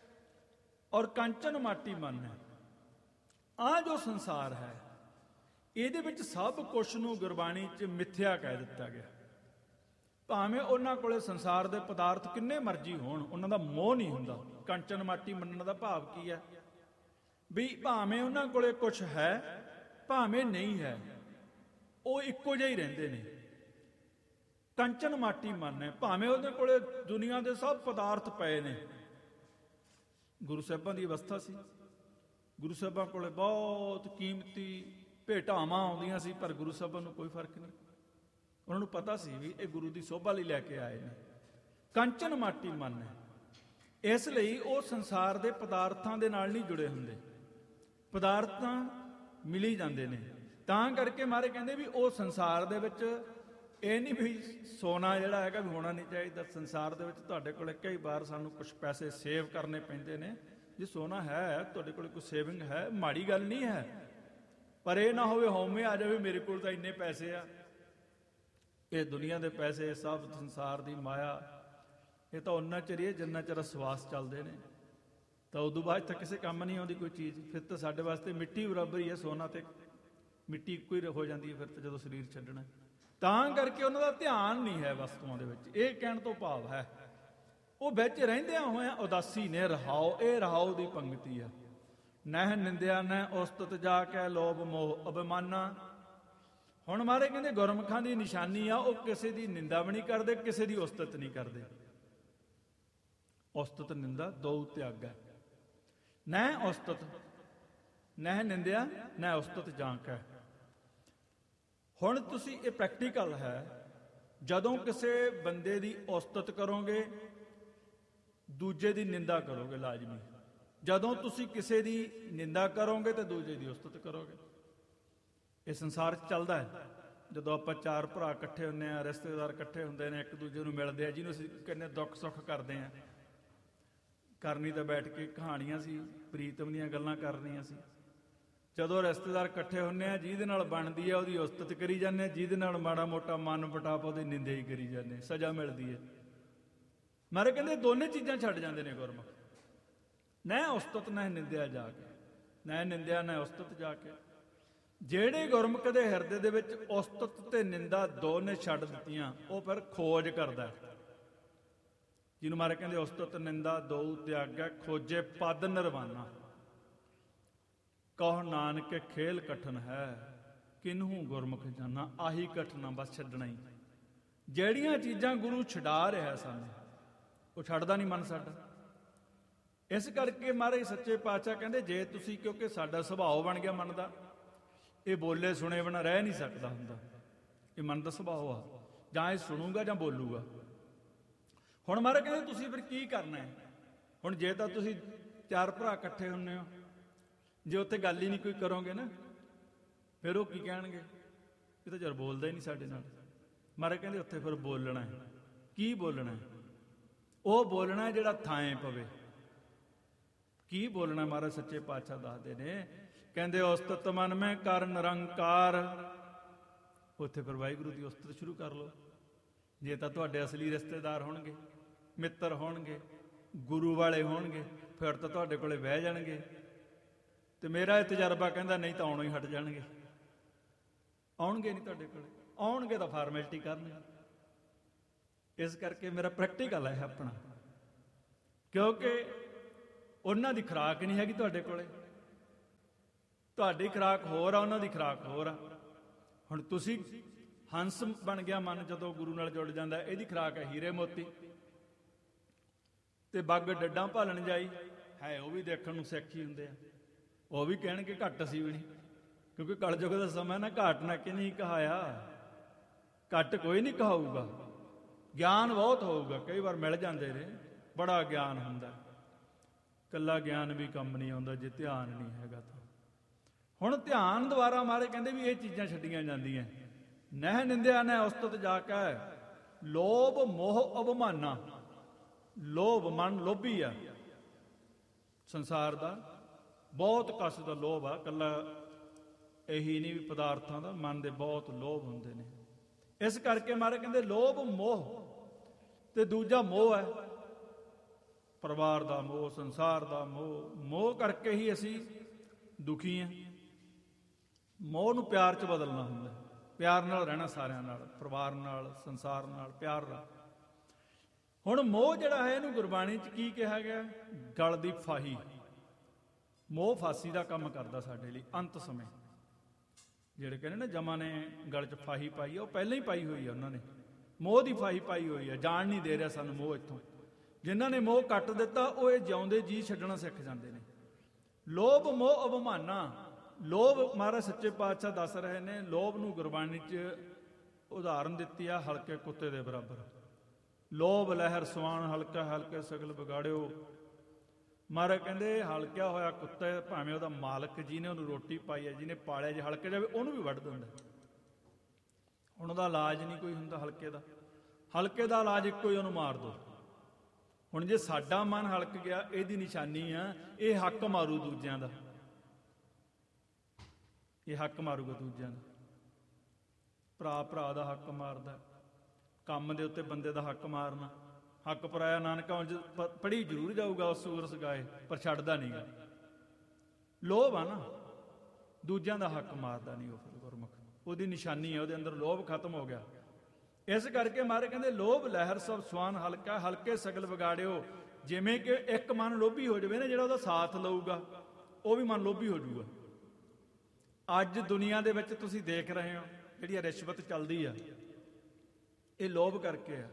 ਔਰ ਕੰਚਨ ਮਾਟੀ ਮਨ ਹੈ। ਆਹ ਜੋ ਸੰਸਾਰ ਹੈ, ਇਹਦੇ ਵਿੱਚ ਸਭ ਕੁਛ ਨੂੰ ਗੁਰਬਾਣੀ 'ਚ ਮਿਥਿਆ ਕਹਿ ਦਿੱਤਾ ਗਿਆ। ਭਾਵੇਂ ਉਹਨਾਂ ਕੋਲੇ ਸੰਸਾਰ ਦੇ ਪਦਾਰਥ ਕਿੰਨੇ ਮਰਜ਼ੀ ਹੋਣ, ਉਹਨਾਂ ਦਾ ਮੋਹ ਨਹੀਂ ਹੁੰਦਾ। ਕੰਚਨ ਮਾਟੀ ਮੰਨਣ ਦਾ ਭਾਵ ਕੀ ਹੈ? ਵੀ ਭਾਵੇਂ ਉਹਨਾਂ ਕੋਲੇ ਕੁਛ ਹੈ, ਭਾਵੇਂ ਨਹੀਂ ਹੈ, ਉਹ ਇੱਕੋ ਜਿਹੇ ਹੀ ਰਹਿੰਦੇ ਨੇ। ਕੰਚਨ ਮਾਟੀ ਮਨ ਹੈ। ਭਾਵੇਂ ਉਹਦੇ ਕੋਲੇ ਦੁਨੀਆ ਦੇ ਸਭ ਪਦਾਰਥ ਪਏ ਨੇ। ਗੁਰੂ ਸਾਹਿਬਾਂ ਦੀ ਅਵਸਥਾ ਸੀ, ਗੁਰੂ ਸਾਹਿਬਾਂ ਕੋਲੇ ਬਹੁਤ ਕੀਮਤੀ ਭੇਟਾਵਾਂ ਆਉਂਦੀਆਂ ਸੀ, ਪਰ ਗੁਰੂ ਸਾਹਿਬਾਂ ਨੂੰ ਕੋਈ ਫਰਕ ਨਹੀਂ। ਉਹਨਾਂ ਨੂੰ ਪਤਾ ਸੀ ਵੀ ਇਹ ਗੁਰੂ ਦੀ ਸੋਭਾ ਲਈ ਲੈ ਕੇ ਆਏ ਨੇ। ਕੰਚਨ ਮਾਟੀ ਮਨ ਹੈ। ਇਸ ਲਈ ਉਹ ਸੰਸਾਰ ਦੇ ਪਦਾਰਥਾਂ ਦੇ ਨਾਲ ਨਹੀਂ ਜੁੜੇ ਹੁੰਦੇ, ਪਦਾਰਥ ਤਾਂ ਮਿਲੀ ਜਾਂਦੇ ਨੇ। ਤਾਂ ਕਰਕੇ ਮਾਰੇ ਕਹਿੰਦੇ ਵੀ ਉਹ ਸੰਸਾਰ ਦੇ ਵਿੱਚ ਇਹ ਨਹੀਂ ਵੀ ਸੋਨਾ ਜਿਹੜਾ ਹੈਗਾ ਵੀ ਹੋਣਾ ਨਹੀਂ ਚਾਹੀਦਾ। ਸੰਸਾਰ ਦੇ ਵਿੱਚ ਤੁਹਾਡੇ ਕੋਲ ਕਈ ਵਾਰ ਸਾਨੂੰ ਕੁਝ ਪੈਸੇ ਸੇਵ ਕਰਨੇ ਪੈਂਦੇ ਨੇ। ਜੇ ਸੋਨਾ ਹੈ ਤੁਹਾਡੇ ਕੋਲ ਕੋਈ ਸੇਵਿੰਗ ਹੈ, ਮਾੜੀ ਗੱਲ ਨਹੀਂ ਹੈ, ਪਰ ਇਹ ਨਾ ਹੋਵੇ ਹਉਮੈ ਆ ਜਾਵੇ ਮੇਰੇ ਕੋਲ ਤਾਂ ਇੰਨੇ ਪੈਸੇ ਆ। ਇਹ ਦੁਨੀਆ ਦੇ ਪੈਸੇ, ਸਭ ਸੰਸਾਰ ਦੀ ਮਾਇਆ, ਇਹ ਤਾਂ ਉਹਨਾਂ ਚਿਰ ਹੀ ਹੈ ਜਿੰਨਾ ਚਿਰ ਸਵਾਸ ਚੱਲਦੇ ਨੇ। ਤਾਂ ਉਦੋਂ ਬਾਅਦ ਤਾਂ ਕਿਸੇ ਕੰਮ ਨਹੀਂ ਆਉਂਦੀ ਕੋਈ ਚੀਜ਼। ਫਿਰ ਤਾਂ ਸਾਡੇ ਵਾਸਤੇ ਮਿੱਟੀ ਬਰਾਬਰ ਹੀ ਹੈ, ਸੋਨਾ ਤੇ ਮਿੱਟੀ ਇੱਕੋ ਹੀ ਹੋ ਜਾਂਦੀ ਹੈ ਫਿਰ ਤਾਂ ਜਦੋਂ ਸਰੀਰ ਛੱਡਣਾ। ਤਾਂ ਕਰਕੇ ਉਹਨਾਂ ਦਾ ਧਿਆਨ ਨਹੀਂ ਹੈ ਵਸਤੂਆਂ ਦੇ ਵਿੱਚ। ਇਹ ਕਹਿਣ ਤੋਂ ਭਾਵ ਹੈ ਉਹ ਵਿੱਚ ਰਹਿੰਦਿਆਂ ਹੋਇਆਂ ਉਦਾਸੀ ਨੇ ਰਹਾਓ। ਇਹ ਰਹਾਓ ਦੀ ਪੰਕਤੀ ਆ। ਨਹਿ ਨਿੰਦਿਆ ਨਹਿ ਉਸਤਤ ਜਾ ਕੇ ਲੋਭ ਮੋਹ ਅਭਿਮਾਨਾ। ਹੁਣ ਮਾਰੇ ਕਹਿੰਦੇ ਗੁਰਮੁਖਾਂ ਦੀ ਨਿਸ਼ਾਨੀ ਆ, ਉਹ ਕਿਸੇ ਦੀ ਨਿੰਦਾ ਵੀ ਨਹੀਂ ਕਰਦੇ, ਕਿਸੇ ਦੀ ਉਸਤਤ ਨਹੀਂ ਕਰਦੇ। ਉਸਤਤ ਨਿੰਦਾ ਦੋ ਤਿਆਗਾ। ਨਹਿ ਉਸਤਤ, ਨਹਿ ਨਿੰਦਿਆ ਨਹਿ ਉਸਤਤ ਜਾਂ ਕੈ। ਹੁਣ ਤੁਸੀਂ ਇਹ ਪ੍ਰੈਕਟੀਕਲ ਹੈ, ਜਦੋਂ ਕਿਸੇ ਬੰਦੇ ਦੀ ਉਸਤਤ ਕਰੋਗੇ ਦੂਜੇ ਦੀ ਨਿੰਦਾ ਕਰੋਗੇ ਲਾਜ਼ਮੀ। ਜਦੋਂ ਤੁਸੀਂ ਕਿਸੇ ਦੀ ਨਿੰਦਾ ਕਰੋਗੇ ਤੇ ਦੂਜੇ ਦੀ ਉਸਤਤ ਕਰੋਗੇ। ਇਹ ਸੰਸਾਰ 'ਚ ਚੱਲਦਾ ਹੈ। ਜਦੋਂ ਆਪਾਂ ਚਾਰ ਭਰਾ ਇਕੱਠੇ ਹੁੰਦੇ ਆ, ਰਿਸ਼ਤੇਦਾਰ ਇਕੱਠੇ ਹੁੰਦੇ ਨੇ, ਇੱਕ ਦੂਜੇ ਨੂੰ ਮਿਲਦੇ ਆ, ਜਿਹਨੂੰ ਅਸੀਂ ਕਹਿੰਦੇ ਦੁੱਖ ਸੁੱਖ ਕਰਦੇ ਆ। ਕਰਨੀ ਤਾਂ ਬੈਠ ਕੇ ਕਹਾਣੀਆਂ ਸੀ, ਪ੍ਰੀਤਮ ਦੀਆਂ ਗੱਲਾਂ ਕਰਨੀਆਂ ਸੀ। ਜਦੋਂ ਰਿਸ਼ਤੇਦਾਰ ਇਕੱਠੇ ਹੁੰਦੇ ਆ, ਜਿਹਦੇ ਨਾਲ ਬਣਦੀ ਹੈ ਉਹਦੀ ਉਸਤਤ ਕਰੀ ਜਾਂਦੇ ਆ, ਜਿਹਦੇ ਨਾਲ ਮਾੜਾ ਮੋਟਾ ਮਨ ਬਟਾਪ ਉਹਦੀ ਨਿੰਦਾ ਹੀ ਕਰੀ ਜਾਂਦੇ, ਸਜ਼ਾ ਮਿਲਦੀ ਹੈ। ਮਾਰੇ ਕਹਿੰਦੇ ਦੋਨੇ ਚੀਜ਼ਾਂ ਛੱਡ ਜਾਂਦੇ ਨੇ ਗੁਰਮੁਖ। ਨਹਿ ਉਸਤਤ ਨਹਿ ਨਿੰਦਿਆ ਜਾ ਕੇ, ਨਹਿ ਨਿੰਦਿਆ ਨਹਿ ਉਸਤਤ ਜਾ ਕੇ। ਜਿਹੜੇ ਗੁਰਮੁਖ ਦੇ ਹਿਰਦੇ ਦੇ ਵਿੱਚ ਉਸਤਤ ਤੇ ਨਿੰਦਾ ਦੋਨੇ ਛੱਡ ਦਿੱਤੀਆਂ, ਉਹ ਫਿਰ ਖੋਜ ਕਰਦਾ। ਜਿਹਨੂੰ ਮਾਰੇ ਕਹਿੰਦੇ ਉਸਤਤ ਨਿੰਦਾ ਦੋ ਤਿਆਗੈ, ਖੋਜੇ ਪਦ ਨਿਰਵਾਨਾ। ਕਹੋ ਨਾਨਕ ਖੇਲ ਕਠਨ ਹੈ, ਕਿਨਹੂ ਗੁਰਮੁਖ ਜਾਨਾ। ਆਹੀ ਕਠਨਾ ਬਸ ਛੱਡਣਾ ਹੀ। ਜਿਹੜੀਆਂ ਚੀਜ਼ਾਂ ਗੁਰੂ ਛਡਾ ਰਿਹਾ ਸਾਨੂੰ, ਉਹ ਛੱਡਦਾ ਨਹੀਂ ਮਨ ਸਾਡਾ। ਇਸ ਕਰਕੇ ਮਹਾਰਾਜ ਸੱਚੇ ਪਾਤਸ਼ਾਹ ਕਹਿੰਦੇ ਜੇ ਤੁਸੀਂ, ਕਿਉਂਕਿ ਸਾਡਾ ਸੁਭਾਅ ਬਣ ਗਿਆ ਮਨ ਦਾ, ਇਹ ਬੋਲੇ ਸੁਣੇ ਬਿਨਾਂ ਰਹਿ ਨਹੀਂ ਸਕਦਾ ਹੁੰਦਾ। ਇਹ ਮਨ ਦਾ ਸੁਭਾਅ ਆ, ਜਾਂ ਇਹ ਸੁਣੂਗਾ ਜਾਂ ਬੋਲੂਗਾ। ਹੁਣ ਮਹਾਰਾਜ ਕਹਿੰਦੇ ਤੁਸੀਂ ਫਿਰ ਕੀ ਕਰਨਾ ਹੈ? ਹੁਣ ਜੇ ਤਾਂ ਤੁਸੀਂ ਚਾਰ ਭਰਾ ਇਕੱਠੇ ਹੁੰਦੇ ਹੋ, ਜੇ ਉੱਥੇ ਗੱਲ ਹੀ ਨਹੀਂ ਕੋਈ ਕਰੋਗੇ ਨਾ, ਫਿਰ ਉਹ ਕੀ ਕਹਿਣਗੇ? ਇਹ ਤਾਂ ਯਾਰ ਬੋਲਦਾ ਹੀ ਨਹੀਂ ਸਾਡੇ ਨਾਲ। ਮਹਾਰਾਜ ਕਹਿੰਦੇ ਉੱਥੇ ਫਿਰ ਬੋਲਣਾ ਹੈ। ਕੀ ਬੋਲਣਾ ਹੈ? ਉਹ ਬੋਲਣਾ ਜਿਹੜਾ ਥਾਂ ਪਵੇ। ਕੀ ਬੋਲਣਾ? ਮਹਾਰਾਜ ਸੱਚੇ ਪਾਤਸ਼ਾਹ ਦੱਸਦੇ ਨੇ, ਕਹਿੰਦੇ ਉਸਤਤ ਮਨ ਮੈਂ ਕਰ ਨਿਰੰਕਾਰ। ਉੱਥੇ ਫਿਰ ਵਾਹਿਗੁਰੂ ਦੀ ਉਸਤਤ ਸ਼ੁਰੂ ਕਰ ਲਓ। ਜੇ ਤਾਂ ਤੁਹਾਡੇ ਅਸਲੀ ਰਿਸ਼ਤੇਦਾਰ ਹੋਣਗੇ, ਮਿੱਤਰ ਹੋਣਗੇ, ਗੁਰੂ ਵਾਲੇ ਹੋਣਗੇ, ਫਿਰ ਤਾਂ ਤੁਹਾਡੇ ਕੋਲੇ ਬਹਿ ਜਾਣਗੇ। ਤੇ ਮੇਰਾ ਇਹ ਤਜਰਬਾ ਕਹਿੰਦਾ ਨਹੀਂ ਤਾਂ ਆਉਣੋਂ ਹੀ ਹਟ ਜਾਣਗੇ। ਆਉਣਗੇ ਨਹੀਂ ਤੁਹਾਡੇ ਕੋਲੇ, ਆਉਣਗੇ ਤਾਂ ਫਾਰਮੈਲਿਟੀ ਕਰਨਗੇ। ਇਸ ਕਰਕੇ ਮੇਰਾ ਪ੍ਰੈਕਟੀਕਲ ਹੈ ਆਪਣਾ, ਕਿਉਂਕਿ ਉਹਨਾਂ ਦੀ ਖੁਰਾਕ ਨਹੀਂ ਹੈਗੀ ਤੁਹਾਡੇ ਕੋਲੇ। ਤੁਹਾਡੀ ਖੁਰਾਕ ਹੋਰ ਆ, ਉਹਨਾਂ ਦੀ ਖੁਰਾਕ ਹੋਰ ਆ। ਹੁਣ ਤੁਸੀਂ ਹੰਸ ਬਣ ਗਿਆ ਮਨ ਜਦੋਂ ਗੁਰੂ ਨਾਲ ਜੁੜ ਜਾਂਦਾ, ਇਹਦੀ ਖੁਰਾਕ ਹੈ ਹੀਰੇ ਮੋਤੀ। ਤੇ ਬੱਗ ਡੱਡਾਂ ਭਾਲਣ ਜਾਈ ਹੈ, ਉਹ ਵੀ ਦੇਖਣ ਨੂੰ ਸਿੱਖ ਹੀ ਹੁੰਦੇ ਆ। ਉਹ ਵੀ ਕਹਿਣਗੇ ਘੱਟ ਅਸੀਂ ਵੀ ਨਹੀਂ, ਕਿਉਂਕਿ ਕਲਯੁਗ ਦਾ ਸਮਾਂ ਨਾ, ਘਾਟ ਨਾ ਕਿ ਨਹੀਂ ਕਹਾਇਆ, ਘੱਟ ਕੋਈ ਨਹੀਂ ਕਹਾਊਗਾ। ਗਿਆਨ ਬਹੁਤ ਹੋਊਗਾ, ਕਈ ਵਾਰ ਮਿਲ ਜਾਂਦੇ ਨੇ, ਬੜਾ ਗਿਆਨ ਹੁੰਦਾ। ਇਕੱਲਾ ਗਿਆਨ ਵੀ ਕੰਮ ਨਹੀਂ ਆਉਂਦਾ ਜੇ ਧਿਆਨ ਨਹੀਂ ਹੈਗਾ ਤਾਂ। ਹੁਣ ਧਿਆਨ ਦੁਆਰਾ ਮਾਰੇ ਕਹਿੰਦੇ ਵੀ ਇਹ ਚੀਜ਼ਾਂ ਛੱਡੀਆਂ ਜਾਂਦੀਆਂ। ਨਹਿ ਨਿੰਦਿਆ ਨਹਿ ਉਸਤਤ ਜਾ ਕੇ ਲੋਭ ਮੋਹ ਅਭਿਮਾਨਾ। ਲੋਭ, ਮਨ ਲੋਭੀ ਆ, ਸੰਸਾਰ ਦਾ ਬਹੁਤ ਕਸ ਦਾ ਲੋਭ ਆ। ਇਕੱਲਾ ਇਹੀ ਨਹੀਂ ਵੀ ਪਦਾਰਥਾਂ ਦਾ, ਮਨ ਦੇ ਬਹੁਤ ਲੋਭ ਹੁੰਦੇ ਨੇ। ਇਸ ਕਰਕੇ ਮਾਰੇ ਕਹਿੰਦੇ ਲੋਭ ਮੋਹ, ਤੇ ਦੂਜਾ ਮੋਹ ਹੈ ਪਰਿਵਾਰ ਦਾ ਮੋਹ, ਸੰਸਾਰ ਦਾ ਮੋਹ। ਮੋਹ ਕਰਕੇ ਹੀ ਅਸੀਂ ਦੁਖੀ ਹਾਂ। ਮੋਹ ਨੂੰ ਪਿਆਰ 'ਚ ਬਦਲਣਾ ਹੁੰਦਾ, ਪਿਆਰ ਨਾਲ ਰਹਿਣਾ, ਸਾਰਿਆਂ ਨਾਲ, ਪਰਿਵਾਰ ਨਾਲ, ਸੰਸਾਰ ਨਾਲ ਪਿਆਰ ਨਾਲ। ਹੁਣ ਮੋਹ ਜਿਹੜਾ ਹੈ, ਇਹਨੂੰ ਗੁਰਬਾਣੀ 'ਚ ਕੀ ਕਿਹਾ ਗਿਆ? ਗਲ ਦੀ ਫਾਹੀ। ਮੋਹ ਫਾਸੀ ਦਾ ਕੰਮ ਕਰਦਾ ਸਾਡੇ ਲਈ ਅੰਤ ਸਮੇਂ। ਜਿਹੜੇ ਕਹਿੰਦੇ ਨਾ ਜਮਾਂ ਨੇ ਗਲ 'ਚ ਫਾਹੀ ਪਾਈ ਆ, ਉਹ ਪਹਿਲਾਂ ਹੀ ਪਾਈ ਹੋਈ ਆ ਉਹਨਾਂ ਨੇ। ਮੋਹ ਦੀ ਫਾਹੀ ਪਾਈ ਹੋਈ ਆ, ਜਾਣ ਨਹੀਂ ਦੇ ਰਿਹਾ ਸਾਨੂੰ ਮੋਹ ਇੱਥੋਂ। ਜਿਨ੍ਹਾਂ ਨੇ ਮੋਹ ਕੱਟ ਦਿੱਤਾ, ਉਹ ਇਹ ਜਿਉਂਦੇ ਜੀ ਛੱਡਣਾ ਸਿੱਖ ਜਾਂਦੇ ਨੇ। ਲੋਭ ਮੋਹ ਅਭਿਮਾਨਾ। ਲੋਭ ਮਹਾਰਾਜ ਸੱਚੇ ਪਾਤਸ਼ਾਹ ਦੱਸ ਰਹੇ ਨੇ, ਲੋਭ ਨੂੰ ਗੁਰਬਾਣੀ 'ਚ ਉਦਾਹਰਨ ਦਿੱਤੀ ਆ ਹਲਕੇ ਕੁੱਤੇ ਦੇ ਬਰਾਬਰ। ਲੋਭ ਲਹਿਰ ਸਵਾਨ ਹਲਕਾ ਹਲਕੇ ਸਗਲ ਵਿਗਾੜਿਓ। ਮਹਾਰਾਜ ਕਹਿੰਦੇ ਹਲਕਿਆ ਹੋਇਆ ਕੁੱਤਾ, ਭਾਵੇਂ ਉਹਦਾ ਮਾਲਕ ਜਿਹਨੇ ਉਹਨੂੰ ਰੋਟੀ ਪਾਈ ਹੈ, ਜਿਹਨੇ ਪਾਲਿਆ, ਜੇ ਹਲਕੇ ਜਾਵੇ ਉਹਨੂੰ ਵੀ ਵੱਢ ਦਿੰਦਾ। ਹੁਣ ਉਹਦਾ ਇਲਾਜ ਨਹੀਂ ਕੋਈ ਹੁੰਦਾ ਹਲਕੇ ਦਾ। ਹਲਕੇ ਦਾ ਇਲਾਜ ਇੱਕੋ ਹੀ, ਉਹਨੂੰ ਮਾਰ ਦਿਓ। ਹੁਣ ਜੇ ਸਾਡਾ ਮਨ ਹਲਕ ਗਿਆ, ਇਹਦੀ ਨਿਸ਼ਾਨੀ ਆ ਇਹ ਹੱਕ ਮਾਰੂ ਦੂਜਿਆਂ ਦਾ। ਇਹ ਹੱਕ ਮਾਰੂਗਾ ਦੂਜਿਆਂ ਦਾ। ਭਰਾ ਭਰਾ ਦਾ ਹੱਕ ਮਾਰਦਾ, ਕੰਮ ਦੇ ਉੱਤੇ ਬੰਦੇ ਦਾ ਹੱਕ ਮਾਰਨਾ। ਹੱਕ ਪਰਾਇਆ ਨਾਨਕਾ ਪੜ੍ਹੀ ਜ਼ਰੂਰ ਜਾਊਗਾ, ਉਸ ਸੂਰਸ ਗਾਏ, ਪਰ ਛੱਡਦਾ ਨਹੀਂ ਗਾ। ਲੋਭ ਆ ਨਾ, ਦੂਜਿਆਂ ਦਾ ਹੱਕ ਮਾਰਦਾ ਨਹੀਂ ਉਹ। ਫਿਰ ਗੁਰਮੁਖ ਉਹਦੀ ਨਿਸ਼ਾਨੀ ਹੈ, ਉਹਦੇ ਅੰਦਰ ਲੋਭ ਖਤਮ ਹੋ ਗਿਆ। ਇਸ ਕਰਕੇ ਮਾਰੇ ਕਹਿੰਦੇ ਲੋਭ ਲਹਿਰ ਸਭ ਸਵਾਨ ਹਲਕਾ ਹਲਕੇ ਸਗਲ ਵਿਗਾੜਿਓ। ਜਿਵੇਂ ਕਿ ਇੱਕ ਮਨ ਲੋਭੀ ਹੋ ਜਾਵੇ ਨਾ, ਜਿਹੜਾ ਉਹਦਾ ਸਾਥ ਲਊਗਾ ਉਹ ਵੀ ਮਨ ਲੋਭੀ ਹੋ ਜਾਊਗਾ। ਅੱਜ ਦੁਨੀਆ ਦੇ ਵਿੱਚ ਤੁਸੀਂ ਦੇਖ ਰਹੇ ਹੋ ਜਿਹੜੀ ਰਿਸ਼ਵਤ ਚੱਲਦੀ ਆ, ਇਹ ਲੋਭ ਕਰਕੇ ਆ।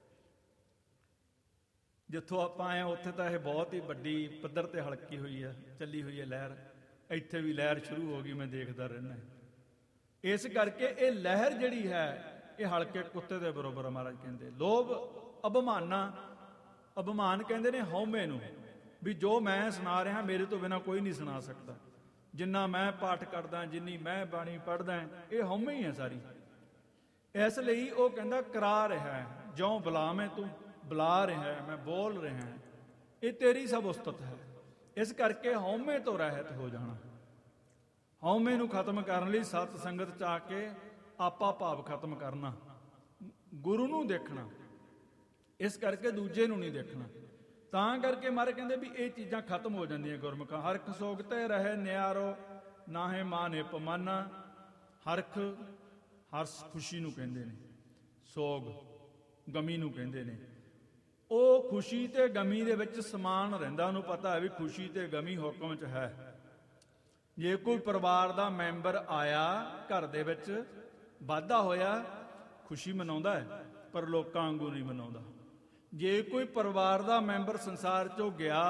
ਜਿੱਥੋਂ ਆਪਾਂ ਆਏ ਉੱਥੇ ਤਾਂ ਇਹ ਬਹੁਤ ਹੀ ਵੱਡੀ ਪੱਧਰ ਤੇ ਹਲਕੀ ਹੋਈ ਹੈ, ਚੱਲੀ ਹੋਈ ਹੈ ਲਹਿਰ। ਇੱਥੇ ਵੀ ਲਹਿਰ ਸ਼ੁਰੂ ਹੋ ਗਈ, ਮੈਂ ਦੇਖਦਾ ਰਹਿੰਦਾ। ਇਸ ਕਰਕੇ ਇਹ ਲਹਿਰ ਜਿਹੜੀ ਹੈ, ਇਹ ਹਲਕੇ ਕੁੱਤੇ ਦੇ ਬਰਾਬਰ ਮਹਾਰਾਜ ਕਹਿੰਦੇ। ਲੋਭ ਅਭਿਮਾਨਾ। ਅਭਿਮਾਨ ਕਹਿੰਦੇ ਨੇ ਹਉਮੈ ਨੂੰ, ਵੀ ਜੋ ਮੈਂ ਸੁਣਾ ਰਿਹਾ ਮੇਰੇ ਤੋਂ ਬਿਨਾਂ ਕੋਈ ਨਹੀਂ ਸੁਣਾ ਸਕਦਾ। ਜਿੰਨਾ ਮੈਂ ਪਾਠ ਕਰਦਾ, ਜਿੰਨੀ ਮੈਂ ਬਾਣੀ ਪੜ੍ਹਦਾ, ਇਹ ਹਉਮੈ ਹੀ ਹੈ ਸਾਰੀ। ਇਸ ਲਈ ਉਹ ਕਹਿੰਦਾ ਕਰਾ ਰਿਹਾ, ਜਿਉਂ ਬੁਲਾਵੇਂ ਤੂੰ ਬੁਲਾ ਰਿਹਾ, ਮੈਂ ਬੋਲ ਰਿਹਾ, ਇਹ ਤੇਰੀ ਸਭ ਉਸਤਤ ਹੈ। ਇਸ ਕਰਕੇ ਹਉਮੈ ਤੋਂ ਰਹਿਤ ਹੋ ਜਾਣਾ। ਹਉਮੈ ਨੂੰ ਖਤਮ ਕਰਨ ਲਈ ਸਤ ਸੰਗਤ 'ਚ ਆ ਕੇ ਆਪਾ ਭਾਵ ਖਤਮ ਕਰਨਾ, ਗੁਰੂ ਨੂੰ ਦੇਖਣਾ। ਇਸ ਕਰਕੇ ਦੂਜੇ ਨੂੰ ਨਹੀਂ ਦੇਖਣਾ। ਤਾਂ ਕਰਕੇ ਮਾਰੇ ਕਹਿੰਦੇ ਵੀ ਇਹ ਚੀਜ਼ਾਂ ਖਤਮ ਹੋ ਜਾਂਦੀਆਂ ਗੁਰਮੁਖਾਂ। ਹਰਖ ਸੋਗ ਤੇ ਰਹੇ ਨਿਆਰੋ, ਨਾਹੇ ਮਾਨੇ ਪਮਾਨਾ। ਹਰਖ ਹਰਸ ਖੁਸ਼ੀ ਨੂੰ ਕਹਿੰਦੇ ਨੇ, ਸੋਗ ਗਮੀ ਨੂੰ ਕਹਿੰਦੇ ਨੇ। ਉਹ ਖੁਸ਼ੀ ਤੇ ਗਮੀ ਦੇ ਵਿੱਚ ਸਮਾਨ ਰਹਿੰਦਾ। ਉਹਨੂੰ ਪਤਾ ਹੈ ਵੀ ਖੁਸ਼ੀ ਤੇ ਗਮੀ ਹੁਕਮ 'ਚ ਹੈ। ਜੇ ਕੋਈ ਪਰਿਵਾਰ ਦਾ ਮੈਂਬਰ ਆਇਆ, ਘਰ ਦੇ ਵਿੱਚ ਵਾਧਾ ਹੋਇਆ, ਖੁਸ਼ੀ ਮਨਾਉਂਦਾ ਹੈ, ਪਰ ਲੋਕਾਂ ਵਾਂਗੂ ਨਹੀਂ ਮਨਾਉਂਦਾ। ਜੇ ਕੋਈ ਪਰਿਵਾਰ ਦਾ ਮੈਂਬਰ ਸੰਸਾਰ 'ਚੋਂ ਗਿਆ,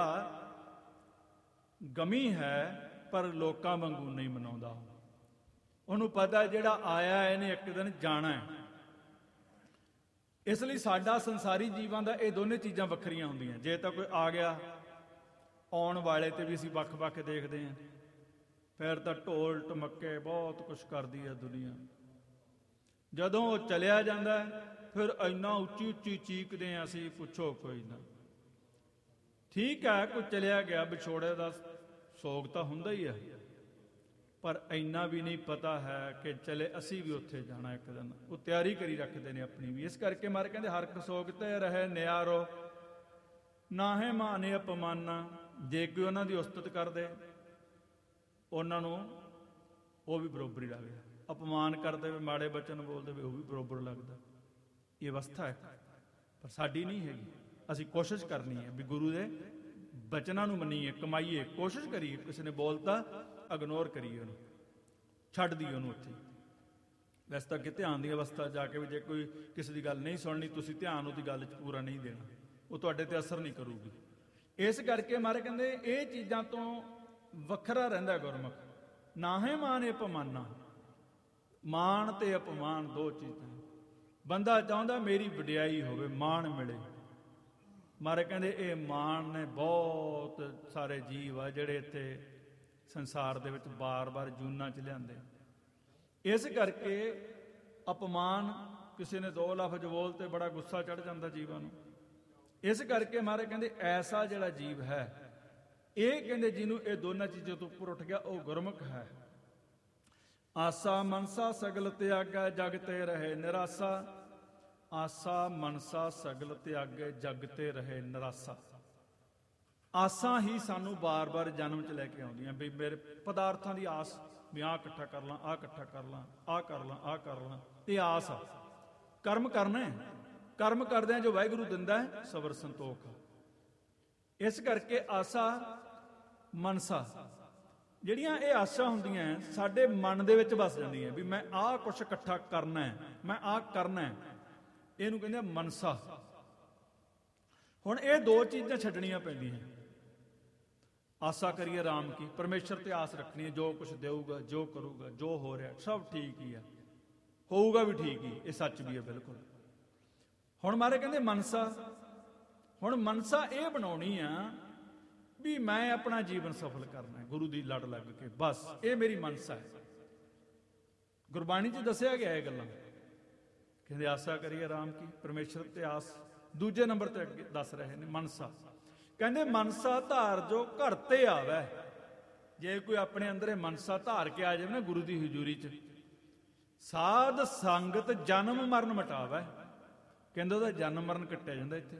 ਗਮੀ ਹੈ, ਪਰ ਲੋਕਾਂ ਵਾਂਗੂ ਨਹੀਂ ਮਨਾਉਂਦਾ। ਉਹਨੂੰ ਪਤਾ ਜਿਹੜਾ ਆਇਆ ਇਹਨੇ ਇੱਕ ਦਿਨ ਜਾਣਾ ਹੈ। ਇਸ ਲਈ ਸਾਡਾ ਸੰਸਾਰੀ ਜੀਵਨ ਦਾ ਇਹ ਦੋਨੇ ਚੀਜ਼ਾਂ ਵੱਖਰੀਆਂ ਹੁੰਦੀਆਂ। ਜੇ ਤਾਂ ਕੋਈ ਆ ਗਿਆ, ਆਉਣ ਵਾਲੇ ਤੇ ਵੀ ਅਸੀਂ ਵੱਖ-ਵੱਖ ਦੇਖਦੇ ਹਾਂ। ਫਿਰ ਤਾਂ ਢੋਲ ਢਮੱਕੇ ਬਹੁਤ ਕੁਛ ਕਰਦੀ ਹੈ ਦੁਨੀਆ। ਜਦੋਂ ਉਹ ਚਲਿਆ ਜਾਂਦਾ ਫਿਰ ਇੰਨਾ ਉੱਚੀ ਉੱਚੀ ਚੀਕਦੇ ਹਾਂ ਅਸੀਂ, ਪੁੱਛੋ ਕੋਈ ਨਾ। ਠੀਕ ਹੈ, ਕੋਈ ਚਲਿਆ ਗਿਆ, ਵਿਛੋੜੇ ਦਾ ਸੋਗ ਤਾਂ ਹੁੰਦਾ ਹੀ ਹੈ, ਪਰ ਇੰਨਾ ਵੀ ਨਹੀਂ ਪਤਾ ਹੈ ਕਿ ਚਲੇ ਅਸੀਂ ਵੀ ਉੱਥੇ ਜਾਣਾ ਇੱਕ ਦਿਨ। ਉਹ ਤਿਆਰੀ ਕਰੀ ਰੱਖਦੇ ਨੇ ਆਪਣੀ ਵੀ। ਇਸ ਕਰਕੇ ਮਾਰੇ ਕਹਿੰਦੇ ਹਰਖ ਸੋਗ ਤੇ ਰਹੇ ਨਿਆਰੋ, ਨਾਹੇ ਮਾਨੇ ਅਪਮਾਨਾ। ਜੇ ਕੋਈ ਉਹਨਾਂ ਦੀ ਉਸਤਤ ਕਰਦੇ, ਉਹਨਾਂ ਨੂੰ ਉਹ ਵੀ ਬਰੋਬਰ ਹੀ ਲੱਗਦਾ। ਅਪਮਾਨ ਕਰਦੇ, ਮਾੜੇ ਬਚਨ ਬੋਲਦੇ ਵੀ ਉਹ ਵੀ ਬਰੋਬਰ ਲੱਗਦਾ। ਇਹ ਅਵਸਥਾ ਹੈ, ਪਰ ਸਾਡੀ ਨਹੀਂ ਹੈਗੀ। ਅਸੀਂ ਕੋਸ਼ਿਸ਼ ਕਰਨੀ ਹੈ ਵੀ ਗੁਰੂ ਦੇ ਬਚਨਾਂ ਨੂੰ ਮੰਨੀਏ, ਕਮਾਈਏ, ਕੋਸ਼ਿਸ਼ ਕਰੀਏ। ਕਿਸੇ ਨੇ ਬੋਲਤਾ ਇਗਨੋਰ ਕਰੀਏ ਉਹਨੂੰ, ਛੱਡ ਦਈਏ ਉਹਨੂੰ ਉੱਥੇ। ਵੈਸੇ ਤਾਂ ਕਿ ਧਿਆਨ ਦੀ ਅਵਸਥਾ ਜਾ ਕੇ ਵੀ ਜੇ ਕੋਈ ਕਿਸੇ ਦੀ ਗੱਲ ਨਹੀਂ ਸੁਣਨੀ, ਤੁਸੀਂ ਧਿਆਨ ਉਹਦੀ ਗੱਲ 'ਚ ਪੂਰਾ ਨਹੀਂ ਦੇਣਾ, ਉਹ ਤੁਹਾਡੇ ਤੇ ਅਸਰ ਨਹੀਂ ਕਰੂਗੀ। ਇਸ ਕਰਕੇ ਮਹਾਰਾਜ ਕਹਿੰਦੇ ਇਹ ਚੀਜ਼ਾਂ ਤੋਂ ਵੱਖਰਾ ਰਹਿੰਦਾ ਗੁਰਮੁਖ। ਨਾਹੇ ਮਾਨ ਅਪਮਾਨਾ, ਮਾਣ ਤੇ ਅਪਮਾਨ ਦੋ ਚੀਜ਼ਾਂ। ਬੰਦਾ ਚਾਹੁੰਦਾ ਮੇਰੀ ਵਡਿਆਈ ਹੋਵੇ, ਮਾਣ ਮਿਲੇ। ਮਹਾਰਾਜ ਕਹਿੰਦੇ ਇਹ ਮਾਣ ਨੇ ਬਹੁਤ ਸਾਰੇ ਜੀਵ ਆ ਜਿਹੜੇ ਇੱਥੇ ਸੰਸਾਰ ਦੇ ਵਿੱਚ ਬਾਰ-ਬਾਰ ਜੂਨਾਂ 'ਚ ਲਿਆਂਦੇ। ਇਸ ਕਰਕੇ ਅਪਮਾਨ, ਕਿਸੇ ਨੇ ਦੋ ਲਫ਼ਜ਼ ਬੋਲ ਤੇ ਬੜਾ ਗੁੱਸਾ ਚੜ੍ਹ ਜਾਂਦਾ ਜੀਵਾਂ ਨੂੰ। ਇਸ ਕਰਕੇ ਮਹਾਰਾਜ ਕਹਿੰਦੇ ਐਸਾ ਜਿਹੜਾ ਜੀਵ ਹੈ, ਇਹ ਕਹਿੰਦੇ ਜਿਹਨੂੰ ਇਹ ਦੋਨਾਂ ਚੀਜ਼ਾਂ ਤੋਂ ਉੱਪਰ ਉੱਠ ਗਿਆ, ਉਹ ਗੁਰਮੁਖ ਹੈ। ਆਸਾ ਮਨਸਾ ਸਗਲ ਤਿਆਗੈ ਜਗ ਤੇ ਰਹੇ ਨਿਰਾਸਾ। ਆਸਾ ਮਨਸਾ ਸਗਲ ਤਿਆਗੈ ਜਗ ਤੇ ਰਹੇ ਨਿਰਾਸਾ। ਆਸਾਂ ਹੀ ਸਾਨੂੰ ਬਾਰ-ਬਾਰ ਜਨਮ 'ਚ ਲੈ ਕੇ ਆਉਂਦੀਆਂ ਵੀ ਮੇਰੇ ਪਦਾਰਥਾਂ ਦੀ ਆਸ, ਵੀ ਆਹ ਇਕੱਠਾ ਕਰ ਲਾਂ, ਆਹ ਇਕੱਠਾ ਕਰ ਲਾਂ, ਆਹ ਕਰ ਲਾਂ, ਆਹ ਕਰ ਲਾਂ। ਇਹ ਆਸ ਆ। ਕਰਮ ਕਰਨਾ, ਕਰਮ ਕਰਦਿਆਂ ਜੋ ਵਾਹਿਗੁਰੂ ਦਿੰਦਾ ਹੈ ਸਬਰ ਸੰਤੋਖ। ਇਸ ਕਰਕੇ ਆਸਾ ਮਨਸਾ ਜਿਹੜੀਆਂ ਇਹ ਆਸਾਂ ਹੁੰਦੀਆਂ ਸਾਡੇ ਮਨ ਦੇ ਵਿੱਚ ਵਸ ਜਾਂਦੀਆਂ ਵੀ ਮੈਂ ਆਹ ਕੁਛ ਇਕੱਠਾ ਕਰਨਾ ਹੈ, ਮੈਂ ਆਹ ਕਰਨਾ ਹੈ। ਇਹਨੂੰ ਕਹਿੰਦੇ ਆ ਮਨਸਾ। ਹੁਣ ਇਹ ਦੋ ਚੀਜ਼ਾਂ ਛੱਡਣੀਆਂ ਪੈਂਦੀਆਂ। ਆਸਾ ਕਰੀਏ ਰਾਮ ਕੀ, ਪਰਮੇਸ਼ਰ ਤੇ ਆਸ ਰੱਖਣੀ ਹੈ, ਜੋ ਕੁਛ ਦੇਊਗਾ, ਜੋ ਕਰੂਗਾ, ਜੋ ਹੋ ਰਿਹਾ ਸਭ ਠੀਕ ਹੀ ਆ, ਹੋਊਗਾ ਵੀ ਠੀਕ ਹੀ, ਇਹ ਸੱਚ ਵੀ ਹੈ ਬਿਲਕੁਲ। ਹੁਣ ਮਾਰੇ ਕਹਿੰਦੇ ਮਨਸਾ। ਹੁਣ ਮਨਸਾ ਇਹ ਬਣਾਉਣੀ ਆ ਵੀ ਮੈਂ ਆਪਣਾ ਜੀਵਨ ਸਫਲ ਕਰਨਾ ਹੈ ਗੁਰੂ ਦੀ ਲੜ ਲੱਗ ਕੇ, ਬਸ ਇਹ ਮੇਰੀ ਮਨਸਾ ਹੈ। ਗੁਰਬਾਣੀ 'ਚ ਦੱਸਿਆ ਗਿਆ ਇਹ ਗੱਲਾਂ। ਕਹਿੰਦੇ ਆਸਾ ਕਰੀਏ ਰਾਮ ਕੀ, ਪਰਮੇਸ਼ਰ ਤੇ ਆਸ। ਦੂਜੇ ਨੰਬਰ ਤੇ ਅੱਗੇ ਦੱਸ ਰਹੇ ਨੇ ਮਨਸਾ। ਕਹਿੰਦੇ ਮਨਸਾ ਧਾਰ ਜੋ ਘਰ ਤੇ ਆਵੇ। ਜੇ ਕੋਈ ਆਪਣੇ ਅੰਦਰ ਇਹ ਮਨਸਾ ਧਾਰ ਕੇ ਆ ਜਾਵੇ ਨਾ ਗੁਰੂ ਦੀ ਹਜ਼ੂਰੀ 'ਚ, ਸਾਧ ਸੰਗਤ ਜਨਮ ਮਰਨ ਮਿਟਾਵੇ। ਕਹਿੰਦੇ ਉਹਦਾ ਜਨਮ ਮਰਨ ਕੱਟਿਆ ਜਾਂਦਾ ਇੱਥੇ।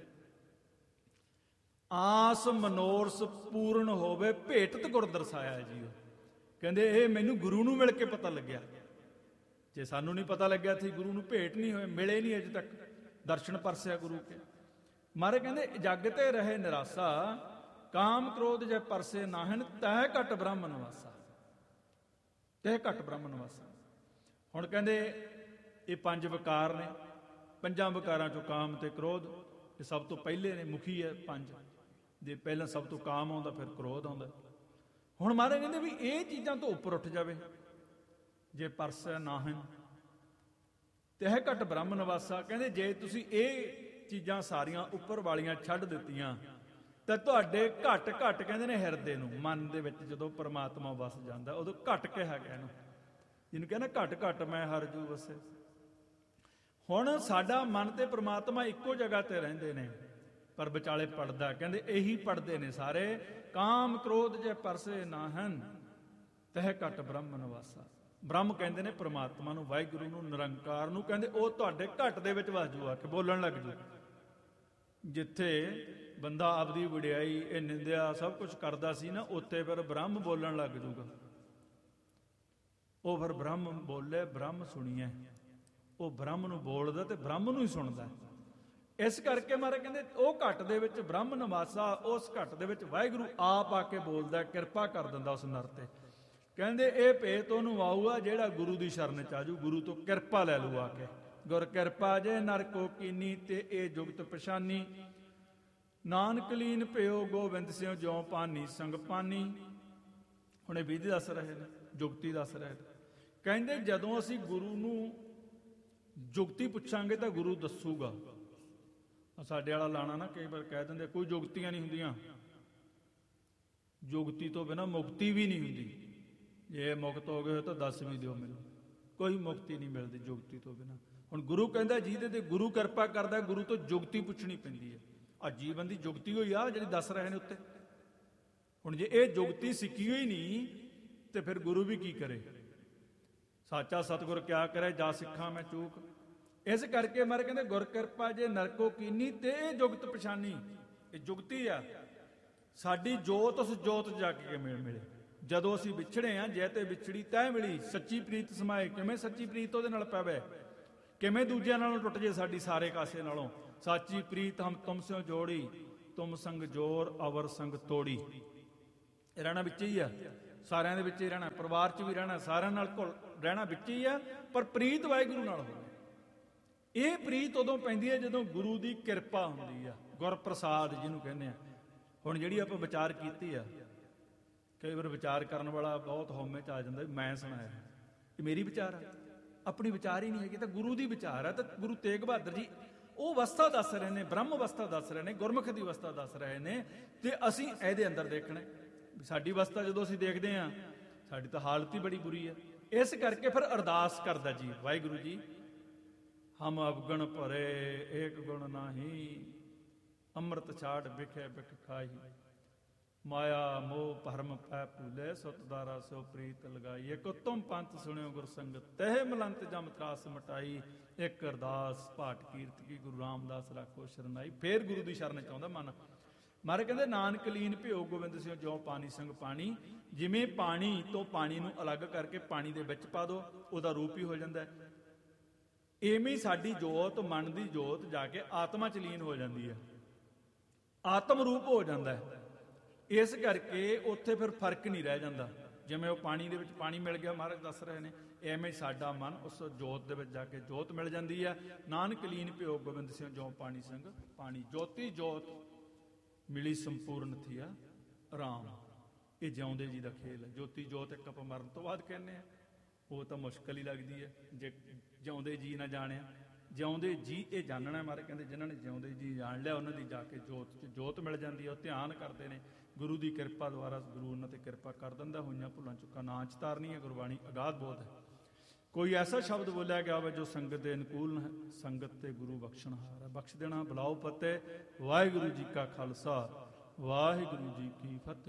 ਆਸ ਮਨੋਰਸ ਪੂਰਨ ਹੋਵੇ ਭੇਟਤ ਗੁਰ ਦਰਸਾਇਆ ਜੀ। ਉਹ ਕਹਿੰਦੇ ਇਹ ਮੈਨੂੰ ਗੁਰੂ ਨੂੰ ਮਿਲ ਕੇ ਪਤਾ ਲੱਗਿਆ। ਜੇ ਸਾਨੂੰ ਨਹੀਂ ਪਤਾ ਲੱਗਿਆ ਸੀ, ਗੁਰੂ ਨੂੰ ਭੇਟ ਨਹੀਂ ਹੋਏ, ਮਿਲੇ ਨਹੀਂ ਅਜੇ ਤੱਕ, ਦਰਸ਼ਨ ਪਰਸਿਆ ਗੁਰੂ ਕੇ। ਮਾਰੇ ਕਹਿੰਦੇ ਜਗ ਤੇ ਰਹੇ ਨਿਰਾਸਾ, ਕਾਮ ਕ੍ਰੋਧ ਜੇ ਪਰਸੇ ਨਾਹਨ, ਤਹਿ ਘਟ ਬ੍ਰਹਮ ਨਿਵਾਸਾ। ਤਹਿ ਘਟ ਬ੍ਰਹਮ ਨਿਵਾਸਾ। ਹੁਣ ਕਹਿੰਦੇ ਇਹ ਪੰਜ ਵਿਕਾਰ ਨੇ। ਪੰਜਾਂ ਵਿਕਾਰਾਂ ਚੋਂ ਕਾਮ ਤੇ ਕ੍ਰੋਧ ਇਹ ਸਭ ਤੋਂ ਪਹਿਲੇ ਨੇ, ਮੁਖੀ ਹੈ ਪੰਜ ਦੇ। ਪਹਿਲਾਂ ਸਭ ਤੋਂ ਕਾਮ ਆਉਂਦਾ, ਫਿਰ ਕ੍ਰੋਧ ਆਉਂਦਾ। ਹੁਣ ਮਹਾਰਾਜ ਕਹਿੰਦੇ ਵੀ ਇਹ ਚੀਜ਼ਾਂ ਤੋਂ ਉੱਪਰ ਉੱਠ ਜਾਵੇ। ਜੇ ਪਰਸ ਨਾਹਨ ਤਹਿ ਘਟ ਬ੍ਰਹਮ ਨਿਵਾਸਾ। ਕਹਿੰਦੇ ਜੇ ਤੁਸੀਂ ਇਹ ਚੀਜ਼ਾਂ ਸਾਰੀਆਂ ਉੱਪਰ ਵਾਲੀਆਂ ਛੱਡ ਦਿੱਤੀਆਂ ਤਾਂ ਤੁਹਾਡੇ ਘਟ ਘਟ ਕਹਿੰਦੇ ਨੇ ਹਿਰਦੇ ਨੂੰ, ਮਨ ਦੇ ਵਿੱਚ ਜਦੋਂ ਪਰਮਾਤਮਾ ਵਸ ਜਾਂਦਾ ਉਦੋਂ ਘਟ ਕਿਹਾ ਗਿਆ ਇਹਨੂੰ, ਜਿਹਨੂੰ ਕਹਿੰਦੇ ਘਟ ਘਟ ਮੈਂ ਹਰ ਜੂ ਵਸੇ। ਹੁਣ ਸਾਡਾ ਮਨ ਤੇ ਪਰਮਾਤਮਾ ਇੱਕੋ ਜਗ੍ਹਾ ਤੇ ਰਹਿੰਦੇ ਨੇ, ਪਰ ਵਿਚਾਲੇ ਪੜਦਾ। ਕਹਿੰਦੇ ਇਹੀ ਪੜਦੇ ਨੇ ਸਾਰੇ। ਕਾਮ ਕ੍ਰੋਧ ਜੇ ਪਰਸੇ ਨਾਹਨ, ਤਹਿ ਘਟ ਬ੍ਰਹਮ ਨਿਵਾਸਾ। ਬ੍ਰਹਮ ਕਹਿੰਦੇ ਨੇ ਪਰਮਾਤਮਾ ਨੂੰ, ਵਾਹਿਗੁਰੂ ਨੂੰ, ਨਿਰੰਕਾਰ ਨੂੰ। ਕਹਿੰਦੇ ਉਹ ਤੁਹਾਡੇ ਘਟ ਦੇ ਵਿੱਚ ਵਸ ਜੂ, ਆ ਕੇ ਬੋਲਣ ਲੱਗ ਜੂ। ਜਿੱਥੇ ਬੰਦਾ ਆਪਦੀ ਵਡਿਆਈ, ਇਹ ਨਿੰਦਿਆ ਸਭ ਕੁਝ ਕਰਦਾ ਸੀ ਨਾ, ਉੱਥੇ ਫਿਰ ਬ੍ਰਹਮ ਬੋਲਣ ਲੱਗ ਜੂਗਾ। ਉਹ ਫਿਰ ਬ੍ਰਹਮ ਬੋਲੇ, ਬ੍ਰਹਮ ਸੁਣੀਏ। ਉਹ ਬ੍ਰਹਮ ਨੂੰ ਬੋਲਦਾ ਤੇ ਬ੍ਰਹਮ ਨੂੰ ਹੀ ਸੁਣਦਾ। ਇਸ ਕਰਕੇ ਮਹਾਰਾਜ ਕਹਿੰਦੇ ਉਹ ਘਟ ਦੇ ਵਿੱਚ ਬ੍ਰਹਮ ਨਿਵਾਸਾ, ਉਸ ਘਟ ਦੇ ਵਿੱਚ ਵਾਹਿਗੁਰੂ ਆਪ ਆ ਕੇ ਬੋਲਦਾ, ਕਿਰਪਾ ਕਰ ਦਿੰਦਾ ਉਸ ਨਰ ਤੇ। ਕਹਿੰਦੇ ਇਹ ਭੇਤ ਉਹਨੂੰ ਆਊਗਾ ਜਿਹੜਾ ਗੁਰੂ ਦੀ ਸ਼ਰਨ ਚ ਆਜੂ, ਗੁਰੂ ਤੋਂ ਕਿਰਪਾ ਲੈ ਲੂ ਆ ਕੇ। ਗੁਰ ਕਿਰਪਾ ਜੇ ਨਰ ਕੋ ਕੀਨੀ, ਤੇ ਇਹ ਜੁਗਤ ਪਛਾਨੀ। ਨਾਨਕ ਲੀਨ ਭਇਓ ਗੋਬਿੰਦ ਸਿਉ, ਜਿਉ ਪਾਨੀ ਸੰਗ ਪਾਨੀ। ਹੁਣ ਇਹ ਵਿਧੀ ਦੱਸ ਰਹੇ ਨੇ, ਜੁਗਤੀ ਦੱਸ ਰਹੇ ਨੇ। ਕਹਿੰਦੇ ਜਦੋਂ ਅਸੀਂ ਗੁਰੂ ਨੂੰ ਜੁਗਤੀ ਪੁੱਛਾਂਗੇ ਤਾਂ ਗੁਰੂ ਦੱਸੂਗਾ। ਸਾਡੇ ਵਾਲਾ ਲਾਣਾ ਨਾ ਕਈ ਵਾਰ ਕਹਿ ਦਿੰਦੇ ਕੋਈ ਜੁਗਤੀਆਂ ਨਹੀਂ ਹੁੰਦੀਆਂ, ਜੁਗਤੀ ਤੋਂ ਬਿਨਾਂ ਮੁਕਤੀ ਵੀ ਨਹੀਂ ਹੁੰਦੀ। ਜੇ ਮੁਕਤ ਹੋ ਗਏ ਤਾਂ ਦੱਸ ਵੀ ਦਿਓ ਮੈਨੂੰ, ਕੋਈ ਮੁਕਤੀ ਨਹੀਂ ਮਿਲਦੀ ਜੁਗਤੀ ਤੋਂ ਬਿਨਾਂ। ਹੁਣ ਗੁਰੂ ਕਹਿੰਦਾ ਜਿਹਦੇ ਤੇ ਗੁਰੂ ਕਿਰਪਾ ਕਰਦਾ, ਗੁਰੂ ਤੋਂ ਜੁਗਤੀ ਪੁੱਛਣੀ ਪੈਂਦੀ ਹੈ। ਆ ਜੀਵਨ ਦੀ ਜੁਗਤੀ ਹੋਈ ਆ ਜਿਹੜੀ ਦੱਸ ਰਹੇ ਨੇ ਉੱਤੇ। ਹੁਣ ਜੇ ਇਹ ਜੁਗਤੀ ਸਿੱਖੀ ਹੋਈ ਨਹੀਂ ਤੇ ਫਿਰ ਗੁਰੂ ਵੀ ਕੀ ਕਰੇ। ਸਾਚਾ ਸਤਿਗੁਰ ਕਿਆ ਕਰੇ, ਜਾ ਸਿੱਖਾਂ ਮੈਂ ਚੂਕ। ਇਸ ਕਰਕੇ ਮਾਰੇ ਕਹਿੰਦੇ ਗੁਰ ਕਿਰਪਾ ਜੇ ਨਰਕੋ ਕੀਨੀ, ਤੇ ਇਹ ਜੁਗਤ ਪਛਾਨੀ। ਇਹ ਜੁਗਤੀ ਆ ਸਾਡੀ, ਜੋਤ ਉਸ ਜੋਤ ਜਾ ਕੇ ਮਿਲੇ। ਜਦੋਂ ਅਸੀਂ ਵਿਛੜੇ ਆ, ਜੈ ਤੇ ਵਿਛੜੀ ਤੈ ਮਿਲੀ, ਸੱਚੀ ਪ੍ਰੀਤ ਸਮਾਏ। ਕਿਵੇਂ ਸੱਚੀ ਪ੍ਰੀਤ ਉਹਦੇ ਨਾਲ ਪਵੇ, ਕਿਵੇਂ ਦੂਜਿਆਂ ਨਾਲੋਂ ਟੁੱਟ ਜੇ ਸਾਡੀ ਸਾਰੇ ਕਾਸੇ ਨਾਲੋਂ। ਸਾਚੀ ਪ੍ਰੀਤ ਹਮ ਤੁਮ ਸਿਓ ਜੋੜੀ, ਤੁਮ ਸੰਗ ਜੋਰ ਅਵਰ ਸੰਗ ਤੋੜੀ। ਇਹ ਰਹਿਣਾ ਵਿੱਚ ਹੀ ਆ, ਸਾਰਿਆਂ ਦੇ ਵਿੱਚ ਹੀ ਰਹਿਣਾ, ਪਰਿਵਾਰ 'ਚ ਵੀ ਰਹਿਣਾ, ਸਾਰਿਆਂ ਨਾਲ ਘੁਲ ਰਹਿਣਾ ਵਿੱਚ ਹੀ ਆ, ਪਰ ਪ੍ਰੀਤ ਵਾਹਿਗੁਰੂ ਨਾਲ ਹੋਵੇ। ਇਹ ਪ੍ਰੀਤ ਉਦੋਂ ਪੈਂਦੀ ਹੈ ਜਦੋਂ ਗੁਰੂ ਦੀ ਕਿਰਪਾ ਹੁੰਦੀ ਆ, ਗੁਰਪ੍ਰਸਾਦ ਜਿਹਨੂੰ ਕਹਿੰਦੇ ਆ। ਹੁਣ ਜਿਹੜੀ ਆਪਾਂ ਵਿਚਾਰ ਕੀਤੀ ਆ, ਕਈ ਵਾਰ ਵਿਚਾਰ ਕਰਨ ਵਾਲਾ ਬਹੁਤ ਹਉਮੈ 'ਚ ਆ ਜਾਂਦਾ, ਮੈਂ ਸੁਣਾਇਆ, ਇਹ ਮੇਰੀ ਵਿਚਾਰ ਆ, ਆਪਣੀ ਵਿਚਾਰ ਹੀ ਨਹੀਂ ਹੈਗੀ, ਤਾਂ ਗੁਰੂ ਦੀ ਵਿਚਾਰ ਆ। ਤਾਂ ਗੁਰੂ ਤੇਗ ਬਹਾਦਰ ਜੀ ਉਹ ਅਵਸਥਾ ਦੱਸ ਰਹੇ ਨੇ, ਬ੍ਰਹਮ ਅਵਸਥਾ ਦੱਸ ਰਹੇ ਨੇ, ਗੁਰਮੁਖ ਦੀ ਅਵਸਥਾ ਦੱਸ ਰਹੇ ਨੇ, ਤੇ ਅਸੀਂ ਇਹਦੇ ਅੰਦਰ ਦੇਖਣਾ। ਸਾਡੀ ਅਵਸਥਾ ਜਦੋਂ ਅਸੀਂ ਦੇਖਦੇ ਹਾਂ, ਸਾਡੀ ਤਾਂ ਹਾਲਤ ਹੀ ਬੜੀ ਬੁਰੀ ਹੈ। ਇਸ ਕਰਕੇ ਫਿਰ ਅਰਦਾਸ ਕਰਦਾ ਜੀ, ਵਾਹਿਗੁਰੂ ਜੀ ਹਮ ਅਵਗਣ ਭਰੇ ਏਕ ਗੁਣ ਨਾਹੀ, ਅੰਮ੍ਰਿਤ ਛਾੜ ਵਿਖੇ ਬਿਖ ਖਾਹੀ, ਮਾਇਆ ਮੋਹ ਭਰਮ ਪੈ ਭੂਲੇ, ਸਤਦਾਰਾ ਸੋ ਪ੍ਰੀਤ ਲਗਾਈ, ਇੱਕ ਉਤਮ ਪੰਥ ਸੁਣਿਓ ਗੁਰ ਸੰਗਤ, ਤਹਿ ਮਲੰਤ ਜਮ ਤਰਾਸ ਮਟਾਈ, ਇੱਕ ਅਰਦਾਸ ਪਾਠ ਕੀਰਤ ਕੀ ਗੁਰੂ ਰਾਮਦਾਸ ਰਾਖੋ ਸ਼ਰਨਾਈ। ਫੇਰ ਗੁਰੂ ਦੀ ਸ਼ਰਨ ਚਾਹੁੰਦਾ ਮਨ। ਮਹਾਰਾਜ ਕਹਿੰਦੇ ਨਾਨਕ ਲੀਨ ਭਿਓ ਗੋਬਿੰਦ ਸਿੰਘ ਜਿਉ ਪਾਣੀ ਸੰਗ ਪਾਣੀ। ਜਿਵੇਂ ਪਾਣੀ ਤੋਂ ਪਾਣੀ ਨੂੰ ਅਲੱਗ ਕਰਕੇ ਪਾਣੀ ਦੇ ਵਿੱਚ ਪਾ ਦੋ, ਉਹਦਾ ਰੂਪ ਹੀ ਹੋ ਜਾਂਦਾ ਹੈ। ਇਵੇਂ ਸਾਡੀ ਜੋਤ, ਮਨ ਦੀ ਜੋਤ ਜਾ ਕੇ ਆਤਮਾ ਚ ਲੀਨ ਹੋ ਜਾਂਦੀ ਹੈ, ਆਤਮ ਰੂਪ ਹੋ ਜਾਂਦਾ ਹੈ। ਇਸ ਕਰਕੇ ਉੱਥੇ ਫਿਰ ਫਰਕ ਨਹੀਂ ਰਹਿ ਜਾਂਦਾ। ਜਿਵੇਂ ਉਹ ਪਾਣੀ ਦੇ ਵਿੱਚ ਪਾਣੀ ਮਿਲ ਗਿਆ, ਮਹਾਰਾਜ ਦੱਸ ਰਹੇ ਨੇ, ਐਵੇਂ ਸਾਡਾ ਮਨ ਉਸ ਜੋਤ ਦੇ ਵਿੱਚ ਜਾ ਕੇ ਜੋਤ ਮਿਲ ਜਾਂਦੀ ਹੈ। ਨਾਨਕ ਲੀਨ ਭਿਓ ਗੋਬਿੰਦ ਸਿੰਘ ਜਿਉ ਪਾਣੀ ਸੰਗ ਪਾਣੀ। ਜੋਤੀ ਜੋਤ ਮਿਲੀ ਸੰਪੂਰਨ ਥੀਆ ਰਾਮ। ਇਹ ਜਿਉਂਦੇ ਜੀ ਦਾ ਖੇਲ ਹੈ। ਜੋਤੀ ਜੋਤ ਇੱਕ ਆਪਾਂ ਮਰਨ ਤੋਂ ਬਾਅਦ ਕਹਿੰਦੇ ਆ, ਉਹ ਤਾਂ ਮੁਸ਼ਕਲ ਹੀ ਲੱਗਦੀ ਹੈ ਜੇ ਜਿਉਂਦੇ ਜੀ ਨਾ ਜਾਣਿਆ। ਜਿਉਂਦੇ ਜੀ ਇਹ ਜਾਣਨਾ, ਮਾਰੇ ਕਹਿੰਦੇ ਜਿਨ੍ਹਾਂ ਨੇ ਜਿਉਂਦੇ ਜੀ ਜਾਣ ਲਿਆ ਉਹਨਾਂ ਦੀ ਜਾ ਕੇ ਜੋਤ 'ਚ ਜੋਤ ਮਿਲ ਜਾਂਦੀ ਹੈ। ਉਹ ਧਿਆਨ ਕਰਦੇ ਨੇ, ਗੁਰੂ ਦੀ ਕਿਰਪਾ ਦੁਆਰਾ ਗੁਰੂ ਉਹਨਾਂ 'ਤੇ ਕਿਰਪਾ ਕਰ ਦਿੰਦਾ। ਹੋਈਆਂ ਭੁੱਲਾਂ ਚੁੱਕਾਂ ਨਾ ਚਿਤਾਰਨੀ ਹੈ। ਗੁਰਬਾਣੀ ਅਗਾਧ ਬਹੁਤ ਹੈ। ਕੋਈ ਐਸਾ ਸ਼ਬਦ ਬੋਲਿਆ ਗਿਆ ਹੋਵੇ ਜੋ ਸੰਗਤ ਦੇ ਅਨੁਕੂਲ ਹੈ, ਸੰਗਤ ਤੇ ਗੁਰੂ ਬਖਸ਼ਣਹਾਰ ਹੈ। ਬਖਸ਼ ਦੇਣਾ, ਬੁਲਾਓ ਫਤਿਹ। ਵਾਹਿਗੁਰੂ ਜੀ ਕਾ ਖਾਲਸਾ, ਵਾਹਿਗੁਰੂ ਜੀ ਕੀ ਫਤਿਹ।